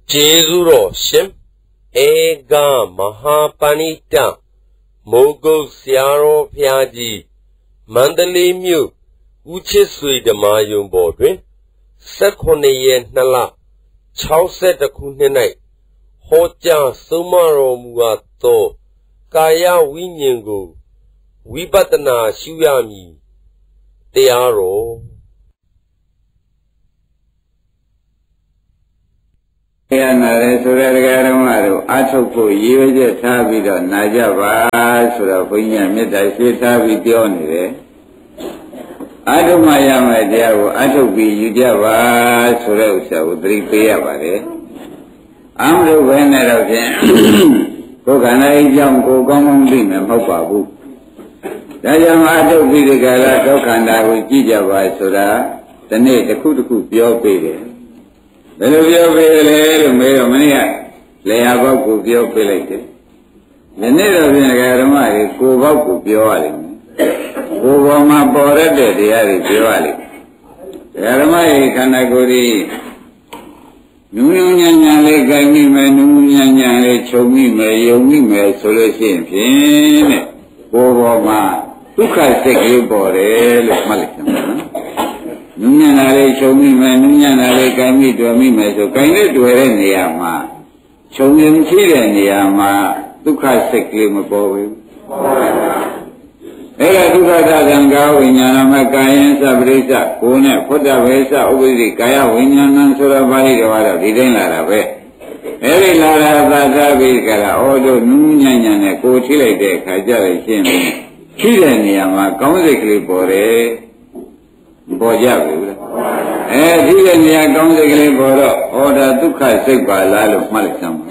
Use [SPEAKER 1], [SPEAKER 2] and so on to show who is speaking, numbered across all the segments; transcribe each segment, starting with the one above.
[SPEAKER 1] Jezuro Shim Ega Mahapanita Mogo Siaro Piaji Mandali Mu Uchisui de Mayum Bodwin Sekone Nala Chauset the Kunenai Hoja Sumaro Muato Kaya Winyangu Wibatana Shuyami Tearo
[SPEAKER 2] Yana Suragaramaro, Atopo, Yuja Tabido, Najava, Surapunya, Meta, Shitabi Dionire Adomayama Diao, Atobi, Yujava, Surausa, Udri Piavare Amro Venera, Kokana Jam, Kokomum Dim, and Hopabu. Dajam Atobi the Gala, Tokanda, with Jijava, Sura, the Nate, the Kutuku, Pio Pede. Beluvio Vele, Mayo Mania, Leabaku Pio Pelete. The native of the Garamari, Kubaku Pioali. Kubama Borede, the Ari Pioali. Garamari Kanaguri Nunyanale, Gami, Nunyanale, Chomi, Yomi, Solution, Kubama, Tuka Seki Bore, Malikam. Nunyanale, show me, Nunyanale, Kami to me, so kind of do it in the Yama. Show me in Yama, Tuka Seklim Bowie. Ella Tuka Danga, Winyanama, Kayan Sabrisa, Pune, Potavesa, Ubidi, Kaya, Winyanan Surabai, or didn't Larabe. Every Lara Bazabi, Kala, Odo, Nunyan, Kotile de Kajari, Chilen Yama, Comically Bore. Bojabu. He don't take order to cut sick by Lalo Malikam.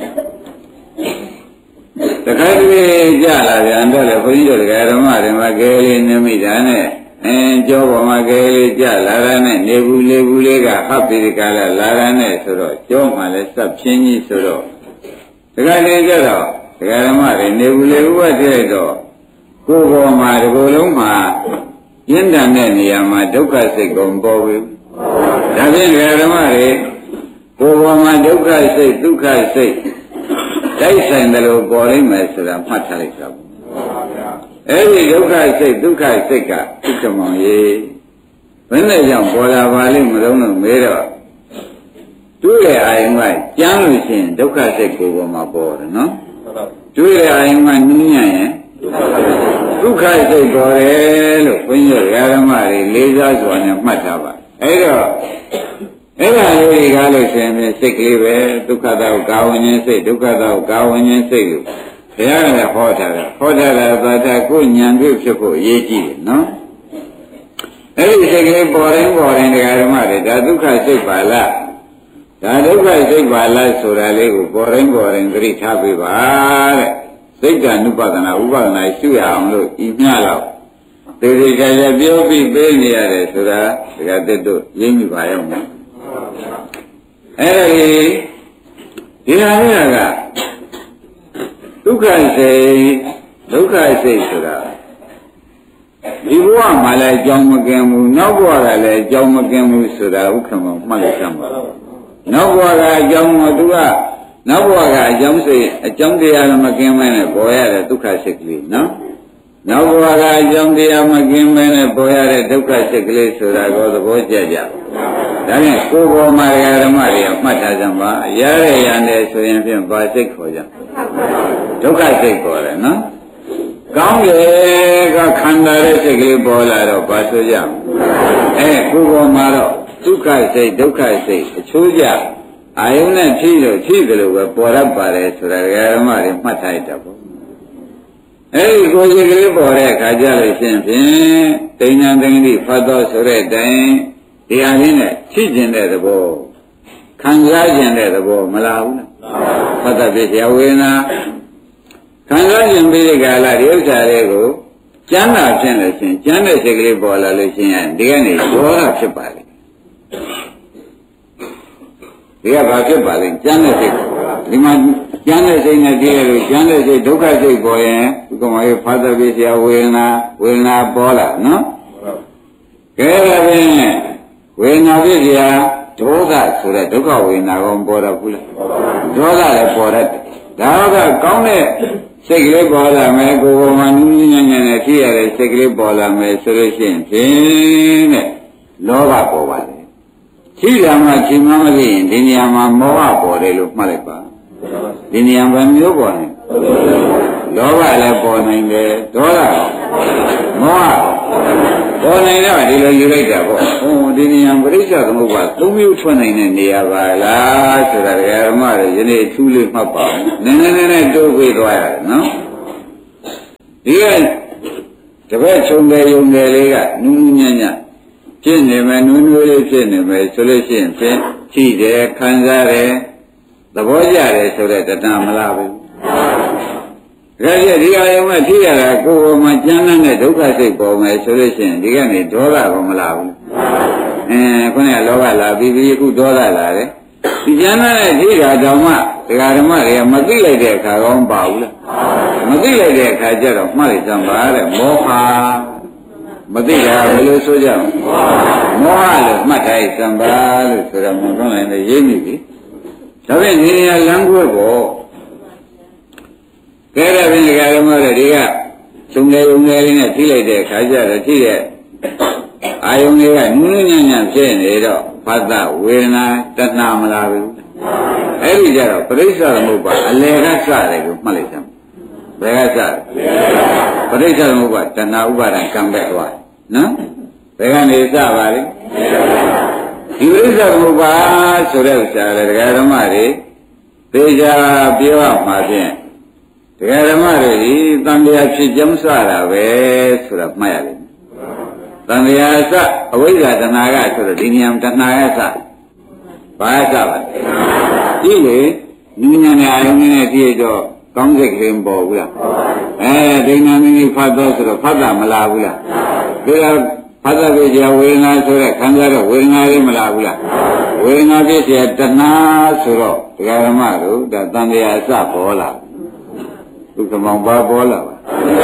[SPEAKER 2] The country Jala and the Fundo Garamar and Magali Namidane and Joe Magali Jala Nebulega Happy Gala Larane Soro, Joe Males up Chini Soro. The country Jala, the Garamar, Nebulega Jedo, Kubo Margoluma. Yama Duka say Gombo. Davin Garamari, Govama Duka say, Duka say. They send the little boy Messer Matalika. Every Duka say, Duka Seka, Tukamoye. When the young boy Valley Madonna Mera. Do they I invite young Lucien, Duka say Govama board, no? Do they I invite Nunya? Duka say Gorel, when you're Garamari, Lizas one Matava. Ella Galis and sickly wear, Dukada Gawan say, Dukada Gawan say, they are the hotter, but I couldn't young people, Yeti, no? Every sickly boring Garamari, that Duka say Bala. That Duka say Bala, so I live boring, very happy bar. Sega Nupatana, Ubana, Suya, Imala. There is a beauty Benia, Sura, the Gadedo, Yemi Bayama. Hey, Dinaga. Duka say, Sura. You want Malay John Magamu, no water, John Magamu, Sura, Ukama, Malasama. No water, John Madura. No water, John say, a John de Alamagan, a boy at a Duka sickly, no? No water, John de Alamagan, a boy at a Duka sickly, so I go the boy Jaja. That is Kubo Maria, Matazamba, Yare and the Soyan by sick for them. Duka sick for them, no? Come, Kandare sickly boy at a Basuja. Eh, Kubo Maro, Duka say, Chuja. I only Chido were brought up by it to the Garamari Matita. Hey, go to the Borek, I just sent they nothing the father Sore Dane, the Alina, Chijin at the ball, Kangajan at the ball, Malauna, Father Yawena, Kangajan Billy Gala, Yosa, Jana Generation, Jana Sigli Bola Lucien, and Diani, Bola Chipari. They are Baki Bali, Janasi. Janasi in a dear, Janasi, Duka boy, because my father is will not Bola, no? When I ဒေါသဆိုတဲ့ဒုက္ခဝေဒနာကောပေါ်တော့ဘူးလားဒေါသလည်းပေါ်တတ်တယ်ဒါကကောင်းတဲ့စိတ်ကလေးပေါ်လာမယ်ကိုယ်ပေါ်မှာနူးညံ့ညံ့နဲ့ဖြစ်ရတဲ့စိတ်ကလေးပေါ်လာမယ်ဆိုလို့ရှိရင်ဖြင့်တဲ့လောဘပေါ်ပါတယ်ရှိတာမှချိန်မမသိရင်ဒီနေရာမှာမောဟပေါ်တယ်လို့မှတ်လိုက်ပါဒီနေရာမှာမျိုးပေါ်နေလောဘလည်းပေါ်နိုင်တယ်ဒေါသမောဟပေါ်နိုင်တော့ဒီလိုယူလိုက်တာပေါ့ဟိုဒီနေရာပရိစ္ဆေသမုပ္ပါသုံးမျိုးထွက်နိုင်တဲ့နေရာပါလားဆိုတာဓမ္မတွေယနေ့အထူးလေးမှတ်ပါနည်းနည်းတိုးပြီးသွားရတယ်နော်ဒီကတပည့်ချုံတယ်ယုံတယ်လေးကနူးညံ့ညံ့ဖြစ်နေမယ်နူးနူးလေးဖြစ်နေမယ်ဆိုလို့ရှိရင်ဖြင့်ကြည့်တယ်ခံစားတယ်သဘောကျတယ်ဆိုတဲ့တဏှာမလားဘူးဒါကြည့်ဒီအယုံကထိရတာကိုယ်ပေါ်မှာကျမ်းတဲ့ဒုက္ခစိတ်ပေါ်မယ်ဆိုလို့ရှိရင်ဒီကနေဒေါသကောမလားဘူးခုနကလောဘလာပြီးအခုဒေါသလာတယ်ဒီကျမ်းတဲ့ထိတာတောင်မှဒကာဓမ္မတွေကမသိလိုက်တဲ့အခါကောပါဘူးလားမသိလိုက်တဲ့အခါကျတော့မှတ်လိုက်ကြပါတဲ့မောဟမသိတာဘယ်လိုဆိုကြအောင်မောဟလို့မှတ်ထားစံပါလို့ဆိုတော့မကောင်းနိုင်လေရေးမိပြီဒါဖြင့်ဒီနေရာလမ်းခွဲပေါ်ကဲဒါဖြင့်ဒကာဓမ္မတွေဒီကသုံးလေုံငယ်လေးနဲ့ထိလိုက်တဲ့အခါကျတော့ထိတဲ့အာယုန်တွေကနူးညံ့ညံ့ဖြစ်နေတော့ဖတ်တာဝေဒနာတဏှာမလာဘူးအဲ့ဒီကြတော့ပရိစ္ဆေသမုပ္ပါအလယ်ကစတယ်ကိုမှတ်လိုက်စမ်းဘယ်ကစတယ်ပရိစ္ဆေသမုပ္ပါတဏှာဥပါဒံကံပဲသွားနော်ဘယ်ကနေစပါလဲဒီပရိစ္ဆေသမုပ္ပါဆိုတဲ့ဥစ္စာလေဒကာဓမ္မတွေသေချာပြောမှဖြင့်ဒကာဓမ္မတွေဒီတန်တရားဖြစ်ကြောင်းစတာပဲဆိုတာမှတ်ရလိမ့်မယ်တန်တရားစအဝိဇ္ဇာတဏှာကဆိုတော့ဒီနေရာတဏှာကစဘာစပါလဲဒီလေနူးညံ့တဲ့အာယုန်နဲ့ပြည့်တော့ကောင်းစိတ်ကလေးပေါ်ဘူးလားဒိဋ္ဌာမင်းကြီးဖတ်တော့ဆိုတော့ဖတ်တာမလာဘူးလားဒါဖတ်တဲ့ကြဝေဒနာဆိုတဲ့ခံစားတော့ဝေဒနာလေးမလာဘူးလားဝေဒနာဖြစ်เสียတဏှာဆိုတော့ဒကာဓမ္မတို့ဒါတန်တရားအစပေါ်လာဒုက္ခမောင်ပါပေါ်လာပါ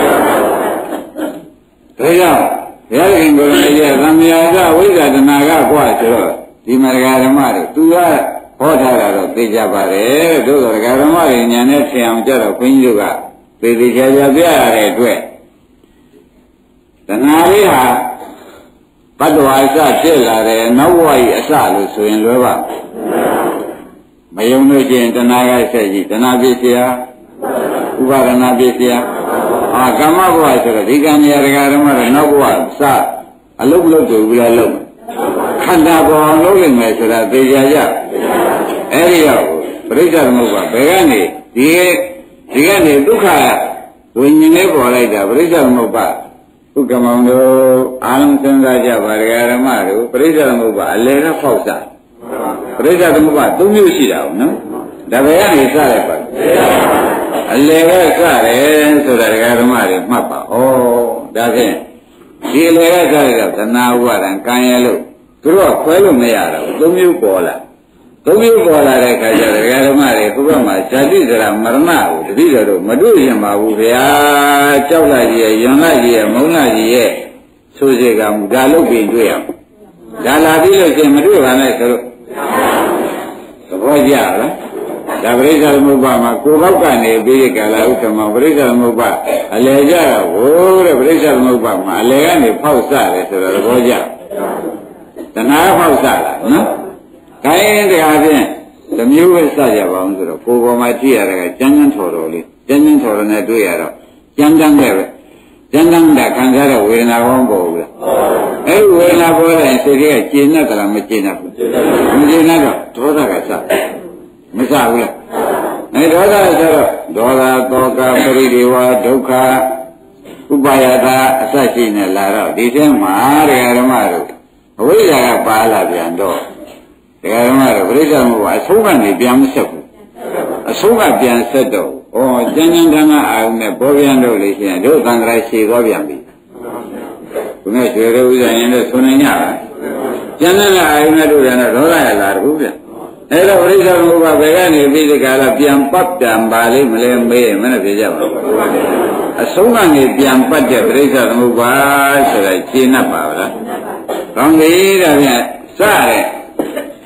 [SPEAKER 2] ဒါကြောင့်ဘုရားရှင်ကိုယ်တိုင်ရဲ့သံဃာကဝိဇ္ဇာတဏှာကကွာဆိုတော့ဒီမှာဒကာဓမ္မတို့သူကဟောထားတာတော့သိကြပါတယ်တို့တော့ဒကာဓမ္မတွေညာနဲ့ထင်အောင်ကြတော့ခွင်းကြီးတို့ကသေသေးချာချာပြရတဲ့အတွက်တဏှာလေးဟာဘတ်တော်အစဖြစ်လာတယ်နောက်ဘဝကြီးအစလို့ဆိုရင်လွယ်ပါမယုံလို့ချင်းတဏှာကဆက်ကြီးတဏှာပြည့်စရာဥပါဒနာပြည့်စရာကမ္မဘဝဆိုတော့ဒီကံနေရာဒကာဓမ္မတွေနောက်ဘဝစအလုံးလုံးတူပြီးတော့လုံးခန္ဓာပေါ်အောင်လုပ်နိုင်မယ်ဆိုတာသိကြကြအဲ့ဒီတော့ပရိစ္ဆေသမုပ္ပါဘယ်ကနေဒီကနေဒုက္ခဝိညာဉ်လေးပေါ်လိုက်တာပရိစ္ဆေသမုပ္ပါဒုက္ခမောင်တို့အာလုံးစဉ်းစားကြပါဒကာဓမ္မတို့ပရိစ္ဆေသမုပ္ပါအလယ်ကဖောက်စားပရိစ္ဆေသမုပ္ပါ၃မျိုးရှိတာဟုတ်နော်ဒါဘယ်ကနေစလိုက်ပါအလယ်ကစတယ်ဆိုတာဒကာဓမ္မတွေမှတ်ပါဩဒါဖြင့်ဒီအလယ်ကစရတော့သနာဥပါဒံကံရလို့သူတို့ကခွဲလို့မရတော့ဘူး၃မျိုးပေါ်လာ၃မျိုးပေါ်လာတဲ့အခါကျတော့ဒကာဓမ္မတွေခုဘက်မှာဇာတိဇရာမရဏကိုတတိတော်တို့မတွေ့ရင်ပါဘူးဗျာကြောက်လိုက်ကြီးရဲ့ယွန်လိုက်ကြီးရဲ့မုန်းလိုက်ကြီးရဲ့ဆိုစေကမူဒါလုပ်ပြီးတွေ့ရအောင်ဒါလာပြီးလို့ရှင်မတွေ့ပါနဲ့ဆိုတော့သဘောကျလားဒါပရိစ္ဆေသမုပ္ပါမှာကိုယ်ဘောက်ကနေပြီးဒီကလာဥက္ကမပရိစ္ဆေသမုပ္ပါအလယ်ကျတော့ဟိုတဲ့ပရိစ္ဆေသမုပ္ပါမှာအလယ်ကနေဖောက်စတယ်ဆိုတော့သဘောကျတဏှာဖောက်စတာနော်ခိုင်းတရားဖြင့်ဓမျိုးပဲစကြပါအောင်ဆိုတော့ကိုယ်ပေါ်မှာကြည့်ရတာကကျန်းကျန်းထော်တော်လေးကျန်းကျန်းထော်တော်နဲ့တွေ့ရတော့ကျန်းကျန်းတဲ့ပဲကျန်းကျန်းတာခံစားတဲ့ဝေဒနာကောင်းပေါ်ဘူးလားအဲ့ဒီဝေဒနာပေါ်တဲ့စိတ်ကကျေနပ်ကြလားမကျေနပ်ဘူးမကျေနပ်တော့ဒေါသကစမစဘူးလားအဲဒေါသဆိုတော့ဒေါသတောကပရိဒေဝဒုက္ခဥပါယတာအစရှိနေလာတော့ဒီထဲမှာဓမ္မတို့အဝိဇ္ဇာကပါလာပြန်တော့ဓမ္မတို့ပရိစ္ဆေသမုပ္ပါအဆုံးကနေပြန်မဆက်ဘူးအဆုံးကပြန်ဆက်တော့ကျန်ကျန်ဌာနအာရုံနဲ့ပေါ်ပြန်တော့လေရှင်တို့သံဃာရှည်သွားပြန်ပြီဘုရားရွှေရဥစ္စာရင်တော့ဆွနေညပါကျန်တဲ့အာရုံနဲ့တို့ပြန်တော့ဒေါသရလာတော့ဗျအဲ့တော့ပရိစ္ဆေသမုပ္ပါဘယ်ကနေပြီးဒီကလာပြန်ပတ်ပြန်ပါလိမ့်မလဲမေးရင်မနဲ့ပြေကြပါဘူးအဆုံးကနေပြန်ပတ်တဲ့ပရိစ္ဆေသမုပ္ပါဆိုတာရှင်း납ပါလားကောင်းပြီဒါပြန်စတဲ့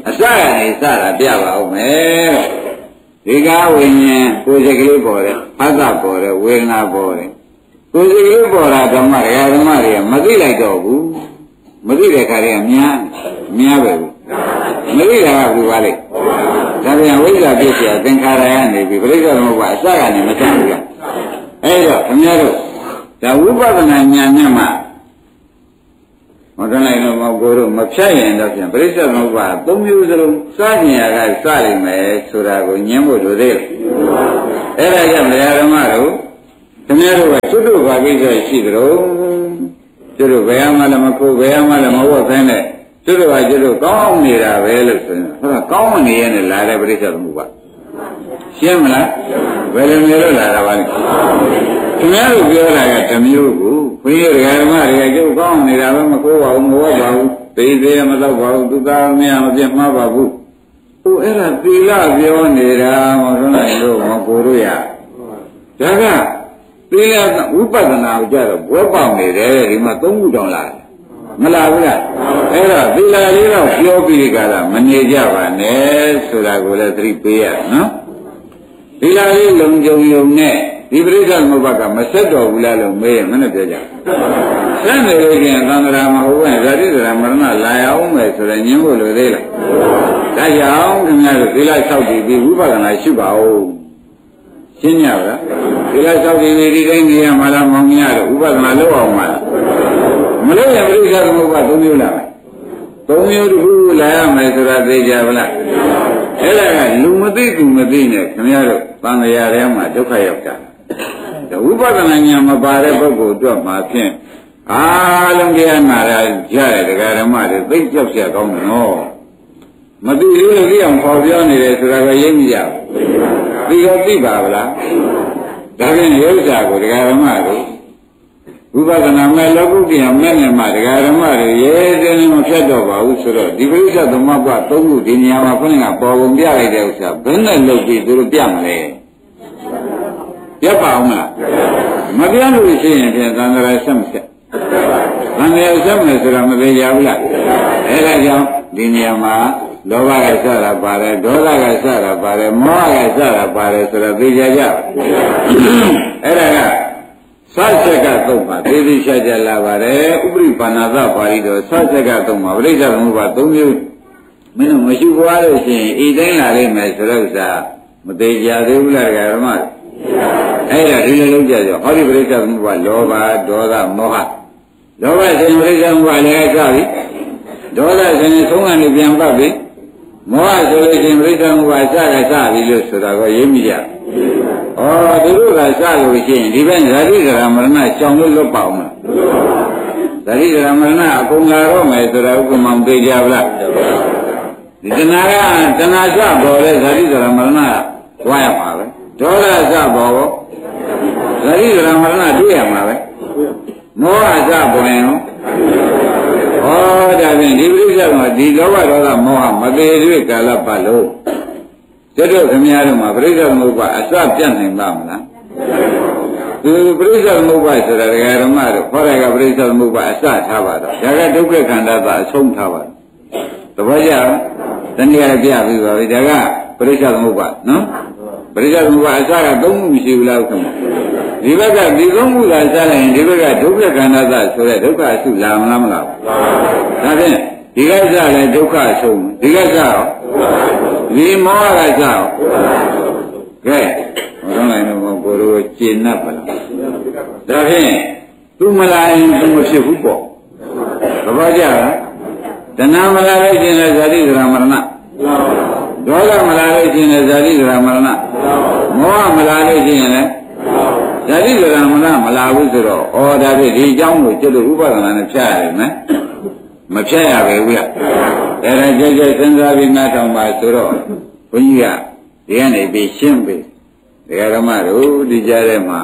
[SPEAKER 2] အစကနေစတာပြပါဦးမယ်ဒီကားဝိညာဉ်ကိုယ်စိတ်ကလေးပေါ်တယ်အတ္တပေါ်တယ်ဝေဒနာပေါ်တယ်ကိုယ်စိတ်ကလေးပေါ်တာဓမ္မတွေကမသိလိုက်တော့ဘူးမသိတဲ့ခါတွေကများပဲဘူးမသိတာကဘူးပါလေဒါပြန်ဝိဇ္ဇာပြည့်စရာသင်္ခါရကနေပြီးပြိဿသမုပ္ပါအစကနေမတတ်ဘူးကအဲ့တော့ခင်ဗျားတို့ဒါဝိပဿနာဉာဏ်နဲ့မှမတတ်နိုင်တော့မကိုတို့မဖြတ်ရင်တော့ပြန်ပြိဿသမုပ္ပါ၃မျိုးစလုံးစဉ္ညာကစလိမ့်မယ်ဆိုတာကိုညင်းဖို့လိုသေးတယ်အဲ့ဒါကြောင့်ဘုရားဓမ္မတို့ခင်ဗျားတို့ကသုတ္တဘာကိစ္စရှိကြတော့ကျတို့ဘယ်မှလည်းမခိုးဘယ်မှလည်းမဝတ်ဖဲနဲ့ကျတို့ကကျတို့ကောင်းနေတာပဲလို့ဆိုရင်ဟောကောင်းနေရနဲ့လာတဲ့ပြိဿသမုပ္ပါရှင်းမလားဘယ်လိုမျိုးလို့လာတာပါလဲခင်ဗျားတို့ပြောတာကတစ်မျိုးကိုဘုရားဓမ္မတွေကကျတို့ကောင်းနေတာပဲမခိုးပါဘူးမဝတ်ပါဘူးသိသေးမတော့ပါဘူးသူသားမရမပြတ်မှားပါဘူးဟိုအဲ့ဒါသီလပြောနေတာမဟုတ်လားလို့မကိုတို့ရဒါကသီလဝိပဿနာကိုကြတော့ဘွဲပေါက်နေတယ်ဒီမှာ၃ခုတောင်လာမလာဘူးလားအဲ့တော့သီလလေးတော့ပြောပြီးကြတာမနေကြပါနဲ့ဆိုတာကိုလည်းသတိပေးရနော်သီလလေးလုံကြုံယုံနဲ့ဒီပရိစ္ဆေသမုပ္ပါကမဆက်တော်ဘူးလားလို့မေးရင်မနဲ့ပြောကြဆက်နေလို့ချင်းသံဃာမဟုတ်ဘူးဇာတိဇရာမရဏလာရအောင်မယ်ဆိုရင်ညင်းဖို့လိုသေးလားဒါကြောင့်ခင်ဗျားတို့သီလဆောက်တည်ပြီးဝိပဿနာရှုပါဦးရှင်းရပါလားသီလဆောက်တည်ပြီးဒီတိုင်းနေရမှာလားမောင်ကြီးတို့ဝိပဿနာလုပ်အောင်မှာလားမလို့ရင်ပြိဿသမုပ္ပါ၃မျိုးလာမယ်၃မျိုးတစ်ခုလာရမယ်ဆိုတာသိကြပါလားအဲ့ဒါကလူမသိသူမသိနဲ့ခင်ဗျားတို့သံဃာထဲမှာဒုက္ခရောက်တာဝိပဿနာဉာဏ်မပါတဲ့ပုဂ္ဂိုလ်အတွက်မှာဖြင့်အားလုံးတရားနာရကြတဲ့ဒကာဓမ္မတွေသိကြောက်ကြကောင်းတယ်နော်မသိလို့သိအောင်ခေါ်ပြောနေတယ်ဆိုတာကရိပ်မကြဘူးသိရောသိပါဗလားဒါဖြင့်ရုပ်စာကိုဒကာဓမ္မတို့ဝိပဿနာမဲ့လောကုတ္တရာမဲ့နဲ့မှဒကာဓမ္မတွေရဲရဲနဲ့မဖြတ်တော့ပါဘူးဆိုတော့ဒီပရိစ္ဆေသမုပ္ပါ၃ခုဒီနေရာမှာခုနကပေါ်ပုံပြလိုက်တဲ့ဥစ္စာဘယ်နဲ့လုပ်ပြီးသူတို့ပြမလဲပြတ်ပါအောင်လားမပြတ်လို့ရှိရင်ပြန်သံဃာဆက်မဆက်သံဃာဆက်မယ်ဆိုတာမသေးကြဘူးလားအဲဒါကြောင့်ဒီနေရာမှာလောဘကစတာပါတယ်ဒေါသကစတာပါတယ်မောဟကစတာပါတယ်ဆိုတော့သိကြကြအဲ့ဒါကသစ္စာကသုံးပါသေသေးရှာကြလာပါတယ်ဥပရိပါဏာသပါဠိတော်သစ္စာကသုံးပါပြိဿသမုပ္ပါ၃မျိုးမင်းတို့မရှိပွားလို့ရှိရင်ဤတိုင်းလာလိမ့်မယ်ဆိုတော့ဥစ္စာမသေးကြသေးဘူးလားဓမ္မအဲ့ဒါဒီလိုလုပ်ကြကြောဟောဒီပြိဿသမုပ္ပါလောဘဒေါသမောဟလောဘရှင်ပြိဿသမုပ္ပါလည်းကြပြီဒေါသရှင်ဆုံးကနေပြန်ပတ်ပြီမောဟဆိုလို့ရှိရင်ပြိဿသမုပ္ပါစကစပြီလို့ဆိုတာကိုရေးမိကြဩသူတို့ကစလို့ရှိရင်ဒီဘက်ဇာတိဇရာမရဏရှောင်လို့လွတ်ပါအောင်လားဇာတိဇရာမရဏအကုန်လာတော့မယ်ဆိုတာဥပမာမသိကြဘူးလားဒီတဏှာကတဏှာစပေါ်တဲ့ဇာတိဇရာမရဏကဝါရမှာပဲဒေါသစပေါ်ဇာတိဇရာမရဏတွေ့ရမှာပဲမောဟစပေါ်ရင်ဩဒါဖြင့်ဒီပြိဿကဒီလောဘဒေါသမောဟမသေးသေးကာလပတ်လို့တို့ခင်ဗျားတို့မှာပြိဿသမုပ္ပါအစပြတ်နိုင်ပါမလားသူပြိဿသမုပ္ပါဆိုတာဒကာဓမ္မတို့ခေါ်ရကပြိဿသမုပ္ပါအစထားပါတော့ဒါကဒုက္ခခန္ဓာသာအဆုံးထားပါသဘောကျလားတနည်းအားပြပြီးပါပြီဒါကပြိဿသမုပ္ပါနော်ပြိဿသမုပ္ပါအစက၃ခုမရှိဘူးလားခင်ဗျဒီဘက်ကဒီ၃ခုသာစလိုက်ရင်ဒီဘက်ကဒုက္ခခန္ဓာသာဆိုတဲ့ဒုက္ခအစုလာမလားမလားဒါဖြင့်ဒီကစလည်းဒုက္ခအဆုံးဒီကစရောဒီမောဟကကြောင့်ကဲဘုရားနိုင်တော့ကိုယ်တို့ကျင့်납ပါလားဒါဖြင့်သူမလာရင်သူမဖြစ်ဘူးပေါ့သဘောကျလားတဏှာမလာလို့ကျင်တဲ့ဇာတိဇရာမရဏဒေါသမလာလို့ကျင်တဲ့ဇာတိဇရာမရဏမောဟမလာလို့ကျင်ရင်လည်းဇာတိဇရာမရဏမလာဘူးဆိုတော့ဩဒါဖြင့်ဒီအကြောင်းကိုကျွတ်လို့ဥပဒနာနဲ့ဖြတ်ရတယ်မယ်မဖြတ်ရပဲဘူးလားအဲ့ဒါကြိုက်ကြိုက်စဉ်းစားပြီးနားထောင်ပါဆိုတော့ဘုန်းကြီးကဒီကနေပြီးရှင်းပြီဒကာဓမ္မတို့ဒီကြားထဲမှာ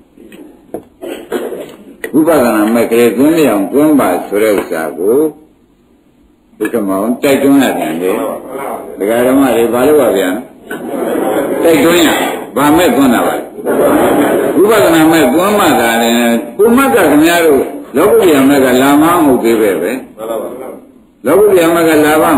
[SPEAKER 2] ဥပဒနာမဲ့ကလေးသွင်းလျအောင်သွင်းပါဆိုတဲ့ဥစ္စာကိုဒီကမောင်တိုက်တွန်းရတယ်လေဒကာဓမ္မတွေဘာလို့ပါဗျာတိုက်တွန်းရဘာမဲ့သွင်းတာပါဥပဒနာမဲ့သွင်းမှသာလေကိုမကခင်ဗျားတို့လောကုတ္တရာမဲ့ကလာမမဟုတ်သေးပဲလောကုတ္တရာမဲ့ကလာပါမလား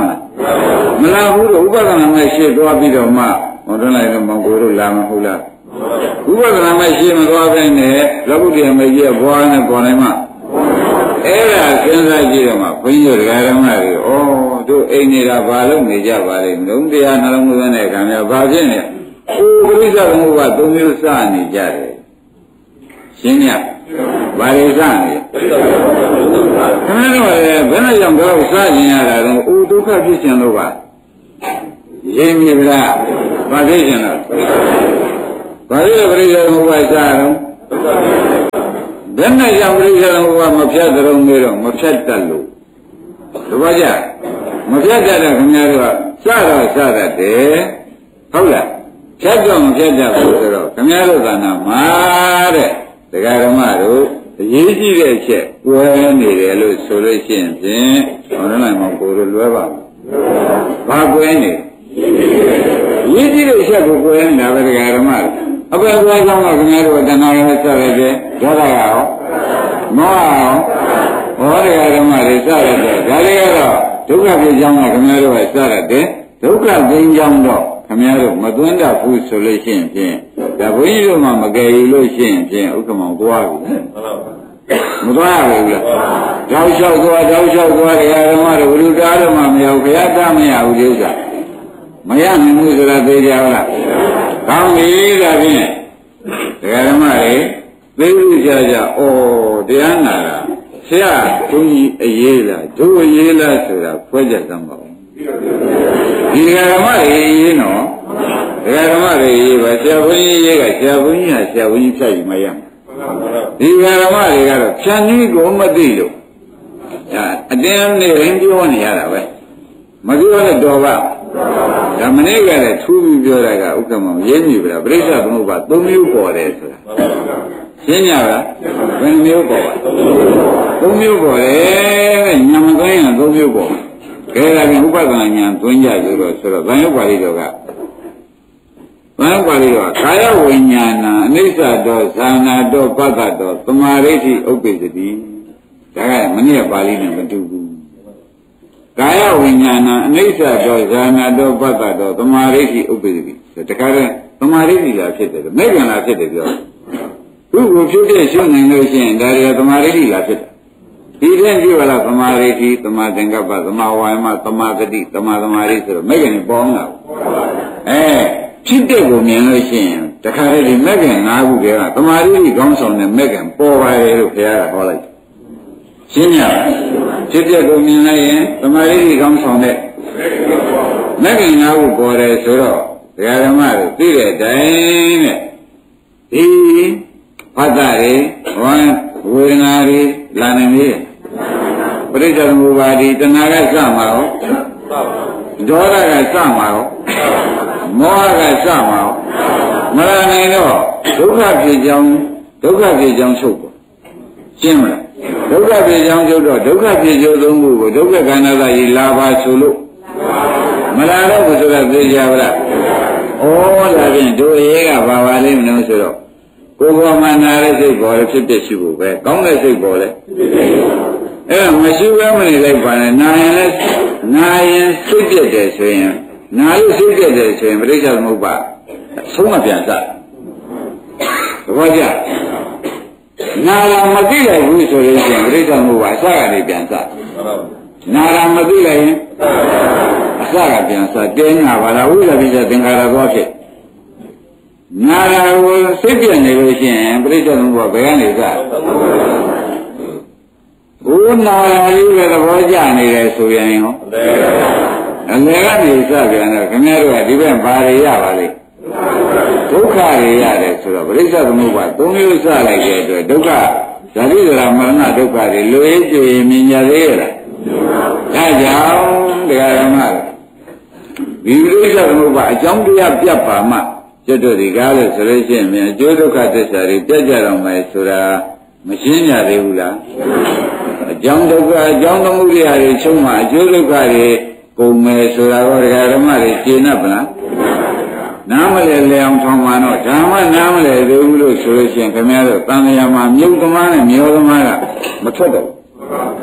[SPEAKER 2] မလာဘူးတော့ဥပဒနာမဲ့ရှေ့သွားပြီးတော့မှဟောတော့လိုက်တော့မောင်ကိုတို့လာမဟုတ်လားဥပဒနာမဲ့ရှေ့မသွားဘဲနဲ့လောကုတ္တရာမကြီးကဘွားနဲ့ပေါ်နိုင်မှအဲ့ဒါစဉ်းစားကြည့်တော့မှဘုန်းကြီးတို့ဓမ္မတွေဩတို့အိမ်နေတာဘာလို့နေကြပါလိမ့်မလို့တရားနှလုံးသွင်းတဲ့ခံရဘာဖြစ်နေပရိစ္ဆေသမုပ္ပါသုံးမျိုးစနေကြတယ်ရှင်းညဘာတွေစနေခဏတော့ဘယ်နဲ့ကြောင့်တော့စကျင်ရတာတော့အိုဒုက္ခဖြစ်ခြင်းလို့ပါရင်းမြစ်လားဘာဖြစ်ခြင်းလဲဘာလို့ပရိစ္ဆေသမုပ္ပါစတော့ဘယ်နဲ့ကြောင့်ပရိစ္ဆေသမုပ္ပါမဖြတ်ကြုံနေတော့မဖြတ်တတ်လို့တပည့်ကြမဖြတ်တတ်တဲ့ခင်ဗျားတို့ကစတော့စတတ်တယ်ဟုတ်လားဖြတ်တော့မဖြတ်တတ်ဘူးဆိုတော့ခင်ဗျားတို့ကနာမှာတဲ့ဒကာဓမ္မတို့အရေးကြီးတဲ့ချက်ကွဲနေတယ်လို့ဆိုလို့ရှိရင်ဖြင့်ဟောနိုင်မှာကိုယ်တို့လွဲပါဘာကွဲနေရေးကြီးတဲ့ချက်ကိုကွဲနေတာပဲဒကာဓမ္မအပယ်ကွဲကြောင်းကခင်ဗျားတို့တဏှာနဲ့ဆက်ရတဲ့ဒေါသရောမောဟရောဟောဒကာဓမ္မတွေစရတဲ့ဒါတွေကတော့ဒုက္ခဖြစ်ကြောင်းကခင်ဗျားတို့ကစရတယ်ဒုက္ခသိမ်းကြောင်းတော့ခင်ဗျားတို့မသွင်းတတ်ဘူးဆိုလို့ရှိရင်ဖြင့်ဒါဘုန်းကြီးတို့မှမကယ်ယူလို့ရှိရင်ဖြင့်ဥက္ကမောင်သွားပြီမသွားရဘူးလားတောက်လျှောက်သွားဒကာဓမ္မတို့ဘုရားဓမ္မမရောက်ဘုရားသားမရဘူးဒီဥစ္စာမရနိုင်ဘူးဆိုတာသိကြပါလားကောင်းပြီဒါဖြင့်ဒကာဓမ္မတွေသိလို့ကြကြဩတရားနာတာဆရာဘုန်းကြီးအရေးလားတို့အရေးလားဆိုတာဖွဲကြသမ်းပါဦးဒီဓမ္မတွေရေးနော်ဓမ္မတွေရေးပါဆရာဘုန်းကြီးရေးကဆရာဘုန်းကြီးဟာဆရာဘုန်းကြီးဖြတ်ယူမရဒီဓမ္မတွေကတော့ဖြတ်နည်းကိုမသိလို့အတင်းနဲ့ရင်းပြောနေရတာပဲမပြောနဲ့တော်ပါဒါမနေ့ကလည်းထူးပြီးပြောတာကဥက္ကမောင်ရင်းပြီဗျာပြိဿသမုပ္ပါ၃မျိုးပေါ်တယ်ဆိုတာရှင်းကြလားဘယ်မျိုးပေါ်ပါ၃မျိုးပေါ်တယ်ညမသွင်းရင်၃မျိုးပေါ်ကဲဒါပြန်ဥပဒနာညာသွင်းကြဆိုတော့ဗံယုတ်ပါဠိတော်ကကာယဝိညာဏအနိစ္စတောသာနာတောပတ္တတောသမာဓိဋ္ဌိဥပ္ပစ္စတိဒါကမနေ့ပါဠိနဲ့မတူဘူးကာယဝိညာဏအနိစ္စတောသာနာတောပတ္တတောသမာဓိဋ္ဌိဥပ္ပစ္စတိတခါတည်းသမာဓိဋ္ဌိလာဖြစ်တယ်မေဃလာဖြစ်တယ်ပြောဘုရားဖြစ်ဖြစ်ရှုနိုင်လို့ရှိရင်ဒါရီသမာဓိဋ္ဌိလာဖြစ်တယ်ဒီတဲ့ပြပါလားသမာဓိဋ္ဌိသမာသင်္ကပ္ပသမာဝါယမသမာဂတိသမာသမာဓိဆိုတော့မေဃနဲ့ပေါင်းတာဖြစ်တဲ့ကိုမြင်လို့ရှိရင်တခါတည်းဒီမေဃ၅ခုတည်းကသမာဓိဋ္ဌိကောင်းဆောင်တဲ့မေဃပေါ်ပါလေလို့ဘုရားကဟောလိုက်ရှင်းရလားဖြစ်တဲ့ကိုမြင်လိုက်ရင်သမာဓိဋ္ဌိကောင်းဆောင်တဲ့မေဃ၅ခုပေါ်တယ်ဆိုတော့ဘုရားဓမ္မတို့သိတဲ့အတိုင်းနဲ့ဒီဖတ်တာတွေဝေဒနာတွေလာနေပြီပရိစ္ဆေသမုပ္ပါဒိတဏှာကစမှာရောဒေါသကစမှာရောမောဟကစမှာရောမရနိုင်တော့ဒုက္ခဖြစ်ကြောင်းချုပ်ပေါ့ရှင်းမလားဒုက္ခဖြစ်ကြောင်းချုပ်တော့ဒုက္ခဖြစ်ကျိုးသုံးခုကိုဒုက္ခခန္ဓာသာကြီးလာပါဆိုလို့မလာတော့ဘူးဆိုတာသိကြပါလားဩဒါဖြင့်တို့ရေးကဘာပါလိမ့်မလို့ဆိုတော့ကိုယ်ပေါ်မှာနာတဲ့စိတ်ပေါ်လေဖြစ်ဖြစ်ရှိဖို့ပဲကောင်းတဲ့စိတ်ပေါ်လေအဲ့ဒါမရှိဘဲမနေလိုက်ပါနဲ့နာရင်စိတ်ပြည့်တယ်ဆိုရင်နာလို့စိတ်ပြည့်တယ်ဆိုရင်ပရိစ္ဆေသမုပ္ပါဆုံးမပြန်စားသဘောကျနာရမသိလိုက်ဘူးဆိုရင်ပရိစ္ဆေသမုပ္ပါအစကနေပြန်စားနာရမသိလိုက်ရင်အစကပြန်စားတင်းနာပါလားဝိသပိစ္ဆသင်္ခါရသွားဖြစ်နာရာကိုစိတ်ပြည့်နေလို့ရှိရင်ပရိစ္ဆေသမုပ္ပါဘယ်ကနေစားဘုနာရာကြီးပဲသဘောကျနေတယ်ဆိုရင်ဟောအလယ်ကနေစပြန်တော့ခင်ဗျားတို့ကဒီဘက်ဘာတွေရပါလိမ့်ဒုက္ခတွေရတယ်ဆိုတော့ပရိစ္ဆေသမုပ္ပါ၃မျိုးစလိုက်တဲ့အတွက်ဒုက္ခဇာတိဇရာမရဏဒုက္ခတွေလူရေးကြည်မြင်ကြသေးရလားဒါကြောင့်တရားဓမ္မဒီပရိစ္ဆေသမုပ္ပါအကြောင်းတရားပြတ်ပါမှကျွတ်တို့ဒီကားလို့ဆိုလို့ရှိရင်အကျိုးဒုက္ခသစ္စာတွေပြတ်ကြတော့မယ်ဆိုတာမရှင်းကြသေးဘူးလားအကြောင်းဒုက္ခအကြောင်းသမုဒိယတွေချုပ်မှအကျိုးဒုက္ခတွေကုန်မယ်ဆိုတာတော့ဒကာဓမ္မတွေရှင်း납ဗလားနားမလဲလေအောင်ထောင်မှတော့ဓမ္မနားမလဲသေးဘူးလို့ဆိုလို့ရှိရင်ခင်ဗျားတို့တန်လျာမှာမြုပ်သမားနဲ့မျောသမားကမထွက်တော့ဘူး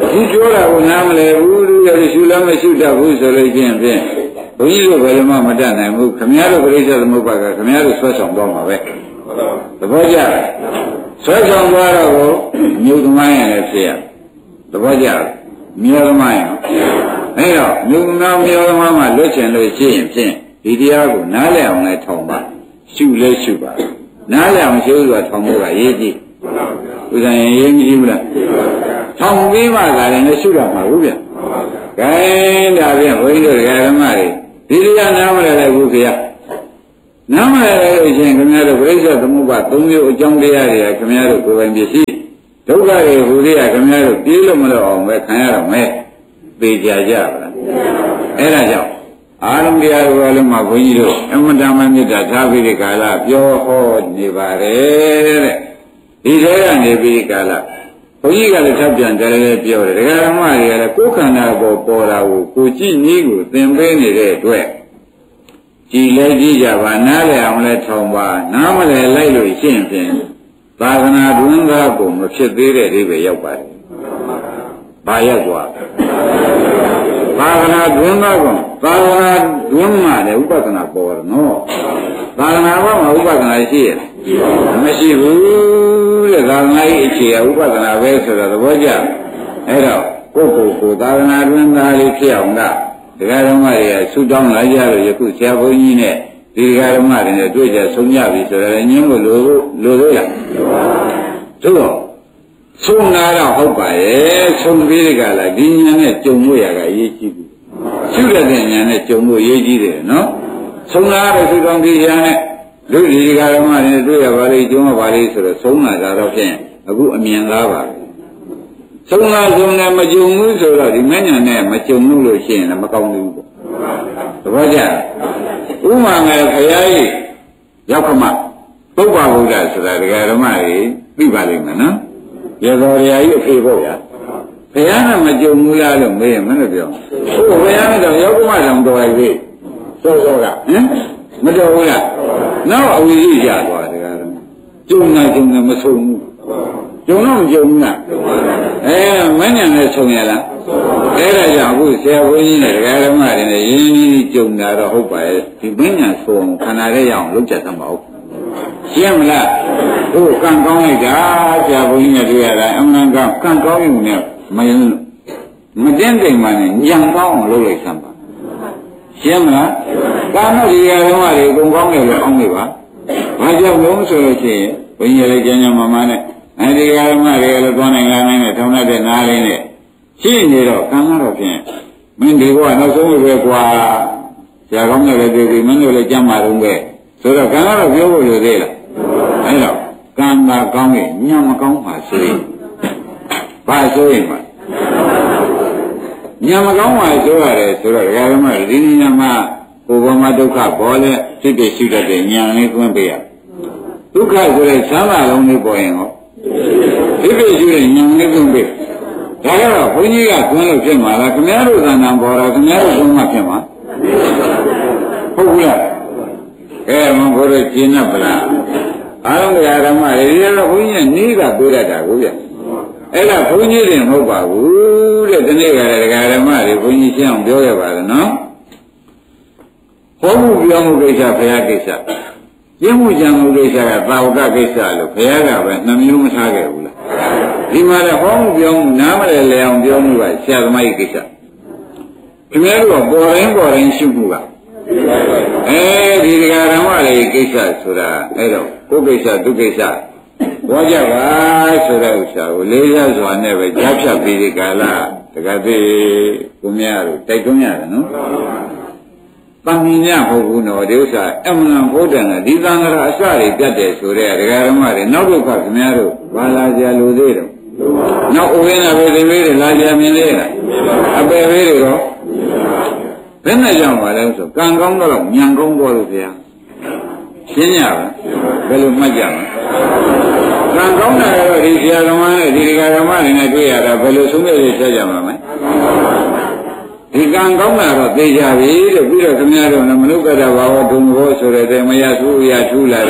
[SPEAKER 2] ဒီပြောတာကိုနားမလဲဘူးလူရရှုလည်းမရှုတတ်ဘူးဆိုလို့ချင်းဖြင့်ဘုန်းကြီးတို့ဘယ်မှမတတ်နိုင်ဘူးခမည်းတော်ပြိဿသမုပ္ပါကခမည်းတော်ဆွဲဆောင်တော့မှာပဲသဘောကျလားဆွဲဆောင်သွားတော့ကိုမြို့သမိုင်းရလည်းဖြစ်ရသဘောကျလားမြို့သမိုင်းရအဲ့တော့မြို့သမိုင်းမှာလွတ်ချင်လို့ရှိရင်ဖြင့်ဒီတရားကိုနားလည်အောင်လည်းထောင်ပါရှုလဲရှုပါနားလည်အောင်ရှုဆိုတာထောင်ဖို့ကရေးကြည့်ဥစ္စာရင်ရေးကြည့်ဘူးလားထောင်ပြီးမှသာလည်းရှုရမှာဘူးဗျကဲဒါပြန်ဘုန်းကြီးတို့ဓမ္မတွေဒီတရားနားမလဲလည်းဘူးခင်ဗျနားမလဲလို့ရှိရင်ခင်ဗျားတို့ပြိဿသမုပ္ပါ၃မျိုးအကြောင်းတရားတွေကခင်ဗျားတို့ကိုယ်ပိုင်ပစ္စည်းဒုက္ခတွေဟူသေးရခင်ဗျားတို့ပြေးလို့မလို့အောင်ပဲခံရတော့မယ်သိကြကြပါလားအဲ့ဒါကြောင့်အာရုံတရားတွေလည်းမှဘုန်းကြီးတို့အမတ္တမမြတ်တာထားပြီးဒီကာလပြောဟောနေပါတယ်တဲ့ဒီထဲကနေပြီးဒီကာလဘုန်းကြီးကလည်းထပ်ပြန်တယ်လည်းပြောတယ်ဒကာဓမ္မတွေကလည်းကိုယ်ခန္ဓာပေါ်ပေါ်တာကိုကိုကြည့်နည်းကိုသင်ပေးနေတဲ့အတွက်ကြည်လဲကြည့်ကြပါနားလည်အောင်လဲထောင်ပါနားမလဲလိုက်လို့ရှင်းဖြင့်သာသနာတွင်သားကိုမဖြစ်သေးတဲ့အိဗယ်ရောက်ပါတယ်။ဘာရောက်သွားသာသနာတွင်သားကိုသာသနာတွင်မှာလည်းဥပဒနာပေါ်တယ်နော်သာသနာဘောမှာဥပဒနာရှိရမရှိဘူးတဲ့သာသနာရဲ့အခြေအဥပဒနာပဲဆိုတော့သဘောကျအဲ့တော့ကိုယ့်ကိုယ်သာသနာတွင်သားလေးဖြစ်အောင်ကဒကာဓမ္မတွေကဆူတောင်းလာကြလို့ယခုဆရာဘုန်းကြီးနဲ့ဒီဒကာဓမ္မတွေနဲ့တွေ့ကြဆုံးကြပြီဆိုတော့ညင်းလို့လိုလို့လားသို့တော့ဆုံးနာတော့ဟုတ်ပါရဲ့ဆုံးပြီးဒီကလာဒီညာနဲ့ကြုံလို့ရကအရေးကြီးဘူးရှုရတဲ့ညာနဲ့ကြုံလို့ရေးကြီးတယ်နော်ဆုံးနာတော့ဆူတောင်းပြီးညာနဲ့လူဒီဒကာဓမ္မတွေနဲ့တွေ့ရပါလိမ့်ကြုံရပါလိမ့်ဆိုတော့ဆုံးနာတာတော့ဖြင့်အခုအမြင်သားပါပဲဆုံးနာဆုံးနဲ့မကြုံဘူးဆိုတော့ဒီမညာနဲ့မကြုံလို့ရှိရင်လည်းမကောင်းဘူးပေါ့သဘောကျဥမာငယ်ခရားကြီးရောက်ခမပုပ္ပဗုဒ္ဓဆိုတာဒကာဓမ္မတွေသိပါလိမ့်မယ်နော်ရေတော်ရာကြီးအဖေပေါ့ဗျာဘုရားကမကြုံဘူးလားလို့မေးရင်မလို့ပြောဟုတ်ဘုရားကတော့ရောက်ခမတောင်တော်ရည်စောစောကဟင်မတော်ဘူးလားနောက်အဝိဇ္ဇာသွားဒကာဓမ္မကြုံနေမဆုံးဘူးကြုံတော့မကြုံဘူးလားမဉ္ဇဏ်နဲ့ဆုံးရလားအဲ့ဒါကြောင့်အခုဆရာဘုန်းကြီးနဲ့ဒကာဓမ္မတွေနဲ့ရင်းနှီးကြုံတာတော့ဟုတ်ပါရဲ့ဒီမဉ္ဇဏ်ဆုံးခန္ဓာရဲ့ရအောင်လုပ်ကြသမှာဟုတ်ရှင်းမလားတို့ကံကောင်းလိုက်တာဆရာဘုန်းကြီးနဲ့တွေ့ရတာအမှန်ကကံကောင်းယူနေမတင်းတိမ်မှနဲ့ညံကောင်းအောင်လုပ်လိုက်သမှာရှင်းမလားကာမဒီရဓမ္မတွေအကုန်ကောင်းတယ်လို့အောင်းနေပါဘာကြောင့်လုံးဆိုလို့ရှိရင်ဘုန်းကြီးလည်းကျမ်းစာမနဲ့အဲဒီဓမ္မတွေလည်းသွားနိုင်လာနိုင်နဲ့ထောင်တဲ့နားလေးနဲ့ရှိနေတော့ကံကတော့ဖြင့်မင်းဒီဘဝနောက်ဆုံးပဲကွာဆရာကောင်းတယ်လည်းတွေ့ပြီမင်းတို့လည်းကြမ်းပါတော့ပဲဆိုတော့ကံကတော့ပြောဖို့လိုသေးလားအဲတော့ကံကကောင်းရင်ညံမကောင်းပါဆိုရင်ဘာဆိုရင်ပါညံမကောင်းပါဆိုရတယ်ဆိုတော့ဓမ္မဒီညံမှာကိုယ်ပေါ်မှာဒုက္ခပေါ်လဲစိတ်တည်းရှိတတ်တဲ့ညံလေးသွင်းပေးရဒုက္ခဆိုတဲ့ဆမ်းပါလုံးလေးပေါ်ရင်ဟောဒီပြည့်ရှိတဲ့ညံလေးသွင်းပေးဒါကတော့ဘုန်းကြီးကသွင်းလို့ဖြစ်မှာလားခင်ဗျားတို့သဏ္ဍာန်ပေါ်တာခင်ဗျားတို့သွင်းမှဖြစ်မှာဟုတ်ဘူးလားမဘုရားကျင့်တ်ပလားအားလုံးတရားဓမ္မတွေတော့ဘုန်းကြီးကနီးကပြေးတတ်တာကိုဗျအဲ့ဒါဘုန်းကြီးတွေမဟုတ်ပါဘူးတဲ့ဒီနေ့ကလည်းတရားဓမ္မတွေဘုန်းကြီးရှင်းအောင်ပြောရပါတယ်နော်ဟောမှုပြောမှုကိစ္စဘုရားကိစ္စရင်းမှုကြံမှုကိစ္စကသာဝကကိစ္စလို့ဘုရားကပဲနှမျိုးမထားခဲ့ဘူးလားဒီမှာလည်းဟောမှုပြောမှုနားမလဲလေအောင်ပြောမှုကဆရာသမားကြီးကိစ္စခင်ဗျားတို့ပေါ်ရင်ရှုမှုကဒီတရားဓမ္မတွေကိစ္စဆိုတာအဲ့တော့ကိုယ်ကိစ္စသူကိစ္စဘောကြပါဆိုတဲ့ဥစ္စာကိုလေးစားစွာနဲ့ပဲကြားဖြတ်ပြီးဒီကာလတကသေးကိုမြတ်တို့တိုက်တွန်းရတယ်နော်တန်မြင်မဟုတ်ဘူးနော်ဒီဥစ္စာအမှန်ဘုဒ္ဓံကဒီသံဃာအစတွေပြတ်တယ်ဆိုတဲ့ဒကာဓမ္မတွေနောက်တော့ခင်ဗျားတို့ဘာလာကြလို့သေးတော့နောက်ဥပင်းနာပဲဒီလေးတွေလာကြမြင်သေးလားအပယ်လေးတွေတော့ဘယ်နဲ့ကြောင့်ပါလဲဆိုကံကောင်းတော့ညံကောင်းတော့လို့ဗျာရှင်းရပါဘယ်လိုမှတ်ကြမှာကံကောင်းတာတော့ဒီဆရာသမားနဲ့ဒီဒကာဓမ္မတွေနဲ့တွေ့ရတာဘယ်လိုဆုံးဖြတ်ရဆက်ကြမှာမလဲဒီကံကောင်းတာတော့သိကြပြီတဲ့ပြီးတော့ခင်ဗျားတို့မနုဿတဘာဝဒုံဘောဆိုတဲ့မရသူရထူလာတာ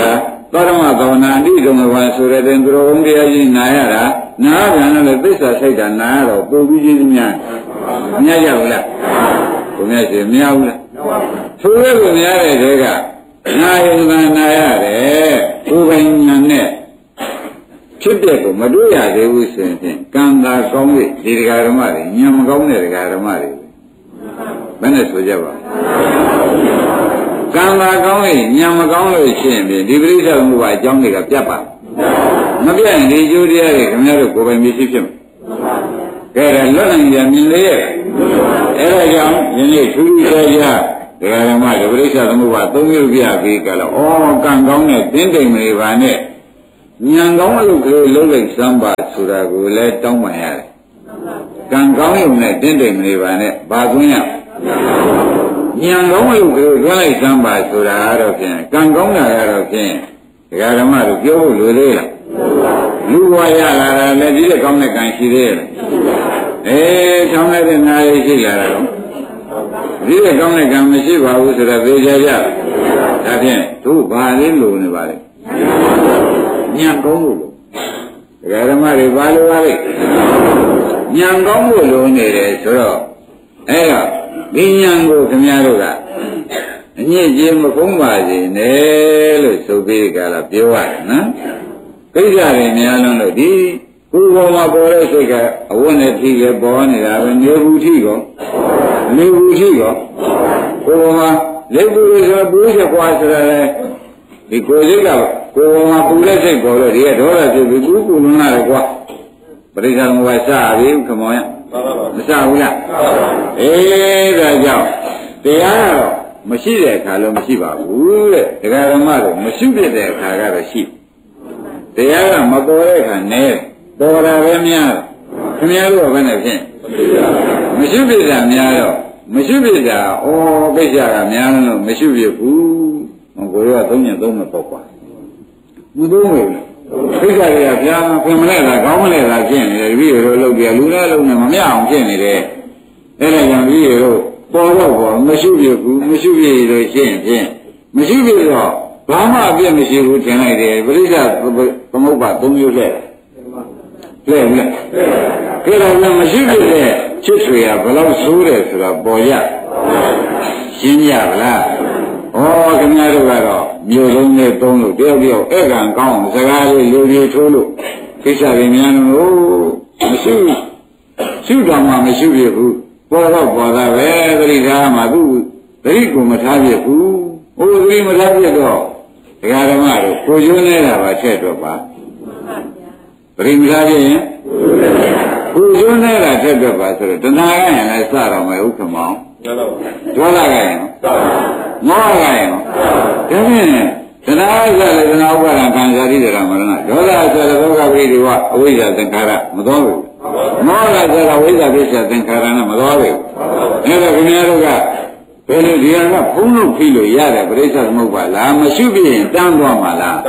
[SPEAKER 2] သောရမသောနာအတိတုံကဘာဆိုတဲ့သူတော်ဘုန်းတရားကြီးနာရတာနားပြန်လို့သစ္စာစိတ်တာနာရတော့ပုံပြီးကြီးများမရကြဘူးလားဘုရားရှင်မရဘူးလားဆိုရဲကိုများတဲ့တဲကနာယုံနာရတယ်ဘုပင်ညာနဲ့ဖြစ်တဲ့ကိုမတွေ့ရသေးဘူးဆိုရင်ကံသာကောင်းပြီဒီတရားဓမ္မတွေညံမကောင်းတဲ့တရားဓမ္မတွေဘယ်နဲ့ဆိုကြပါကံသာကောင်းရင်ညံမကောင်းလို့ရှိရင်ဒီပရိစ္ဆေသမုပ္ပါအကြောင်းတွေကပြတ်ပါမပြတ်ရင်ဒီကျိုးတရားတွေခင်ဗျားတို့ကိုယ်ပိုင်မရှိဖြစ်မှာကဲဒါလွတ်နိုင်ကြမြင်လေရဲ့အဲဒါကြောင့်ယနေ့ထူးထူးခြားခြားတရားဓမ္မတွေပရိစ္ဆေသမုပ္ပါ၃မျိုးပြပြီးကြတော့ဩကံကောင်းတဲ့တင်းတိမ်တွေပါနဲ့ဉာဏ်ကောင်းအလုပ်ကလေးလုံးလိုက်စမ်းပါဆိုတာကိုလည်းတောင်းပန်ရတယ်ကံကောင်းရုံနဲ့တင်းတိမ်တွေပါနဲ့ဘာကွင်းရဉာဏ်ကောင်းအလုပ်ကလေးတွန်းလိုက်စမ်းပါဆိုတာတော့ဖြင့်ကံကောင်းတာကတော့ဖြင့်တရားဓမ္မတို့ပြောဖို့လိုသေးလားလူဘဝရလာတာလည်းဒီတဲ့ကောင်းတဲ့ကံရှိသေးရဲ့ထောင်းတဲ့နာရီရှိလာတာတော့ဒီတဲ့ကောင်းတဲ့ကံမရှိပါဘူးဆိုတော့သေချာကြဒါဖြင့်တို့ဘာလေးလိုနေပါလဲဉာဏ်ကောင်းလို့တရားဓမ္မတွေဘာလို့ပါလဲဉာဏ်ကောင်းဖို့လိုနေတယ်ဆိုတော့အဲ့တော့ဒီဉာဏ်ကိုခင်ဗျားတို့ကအညစ်အကြေးမကုန်းပါစေနဲ့လို့ဆိုပြီးကြလားပြောရတယ်နော်ကိစ္စတွေများလုံးလို့ဒီကိုယ်ပေါ်မှာပေါ်တဲ့စိတ်ကအဝတ်နဲ့ထိလည်းပေါ်နေတာပဲနေဘူးထိကောနေဘူးထိကောကိုယ်ပေါ်မှာလက်ဘူးဆိုပူးချက်ကွာဆိုရယ်ဒီကိုယ်စိတ်ကကိုယ်ပေါ်မှာပူတဲ့စိတ်ပေါ်လို့ဒီကဒေါသဖြစ်ပြီးကူးကူလွန်းလာတယ်ကွာပရိစ္ဆေသမုပ္ပါစပြီခမောရမစဘူးလားဒါကြောင့်တရားတော့မရှိတဲ့အခါလုံးမရှိပါဘူးတဲ့တရားဓမ္မတော့မရှိဖြစ်တဲ့အခါကတော့ရှိတရားကမပေါ်တဲ့အခါနဲ့ပေါ်တာပဲများခင်ဗျားတို့ကဘယ်နဲ့ဖြင့်မရှိဖြစ်တာများတော့မရှိဖြစ်တာကိစ္စကများလို့မရှိဖြစ်ဘူးကိုယ်က3ည3မပေါ့ကွာမသုံးဘူးကိစ္စတွေကဗျာပြင်မလဲတာကောင်းမလဲတာဖြစ်နေတယ်ပြီးတော့လုပ်ပြလူနဲ့လုံးနဲ့မမြအောင်ဖြစ်နေတယ်အဲ့ဒါကြောင့်ပြီးတော့ပေါ်တော့မရှိဖြစ်ဘူးမရှိဖြစ်လို့ရှိရင်ဖြင့်မရှိဖြစ်တော့ဘာမှအပြည့်မရှိဘူးထင်လိုက်တယ်ပရိစ္ဆေသမုပ္ပါ3မျိုးလဲလဲမလဲကဲတော့မရှိဖြစ်တဲ့ချစ်ဆွေကဘယ်လောက်ဆိုးတယ်ဆိုတာပေါ်ရရှင်းရပါလားခင်ဗျားတို့ကတော့မြို့လုံးနဲ့သုံးလို့တယောက်တယောက်ဧကံကောင်းစကားလေးလူကြီးထိုးလို့ကိစ္စတွေများလို့မရှိရှုတော်မှာမရှိပြဘူးပေါ်တော့ပေါ်တာပဲသတိထားမှာသူသတိကိုမထားပြဘူးသတိမထားပြတော့ဒကာဓမ္မတို့ကိုကျွန်းနေတာပါချက်တော့ပါသတိမထားပြရင်ကိုကျွန်းနေတာချက်တော့ပါဆိုတော့တဏှာကရင်လည်းစတော့မယ်ဥက္ကမောင်ဒေါသကရင်မောဟကရင်ဒါဖြင့်တဏှာဆိုတဲ့တဏှာဥပါဒံခံစားရတဲ့မရဏဒေါသဆိုတဲ့ဒုက္ခပရိဒီဝအဝိဇ္ဇာသင်္ခါရမတော်ဘူးမောဟဆိုတာဝိဇ္ဇာပစ္စယသင်္ခါရနဲ့မတော်ဘူးအဲ့ဒါခင်ဗျားတို့ကဘယ်လိုဒီဟာကဖုံးလို့ဖိလို့ရတယ်ပရိစ္ဆေသမုပ္ပါလားမရှိပြရင်တန်းသွားမှာလား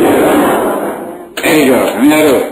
[SPEAKER 2] အဲ့တော့ခင်ဗျားတို့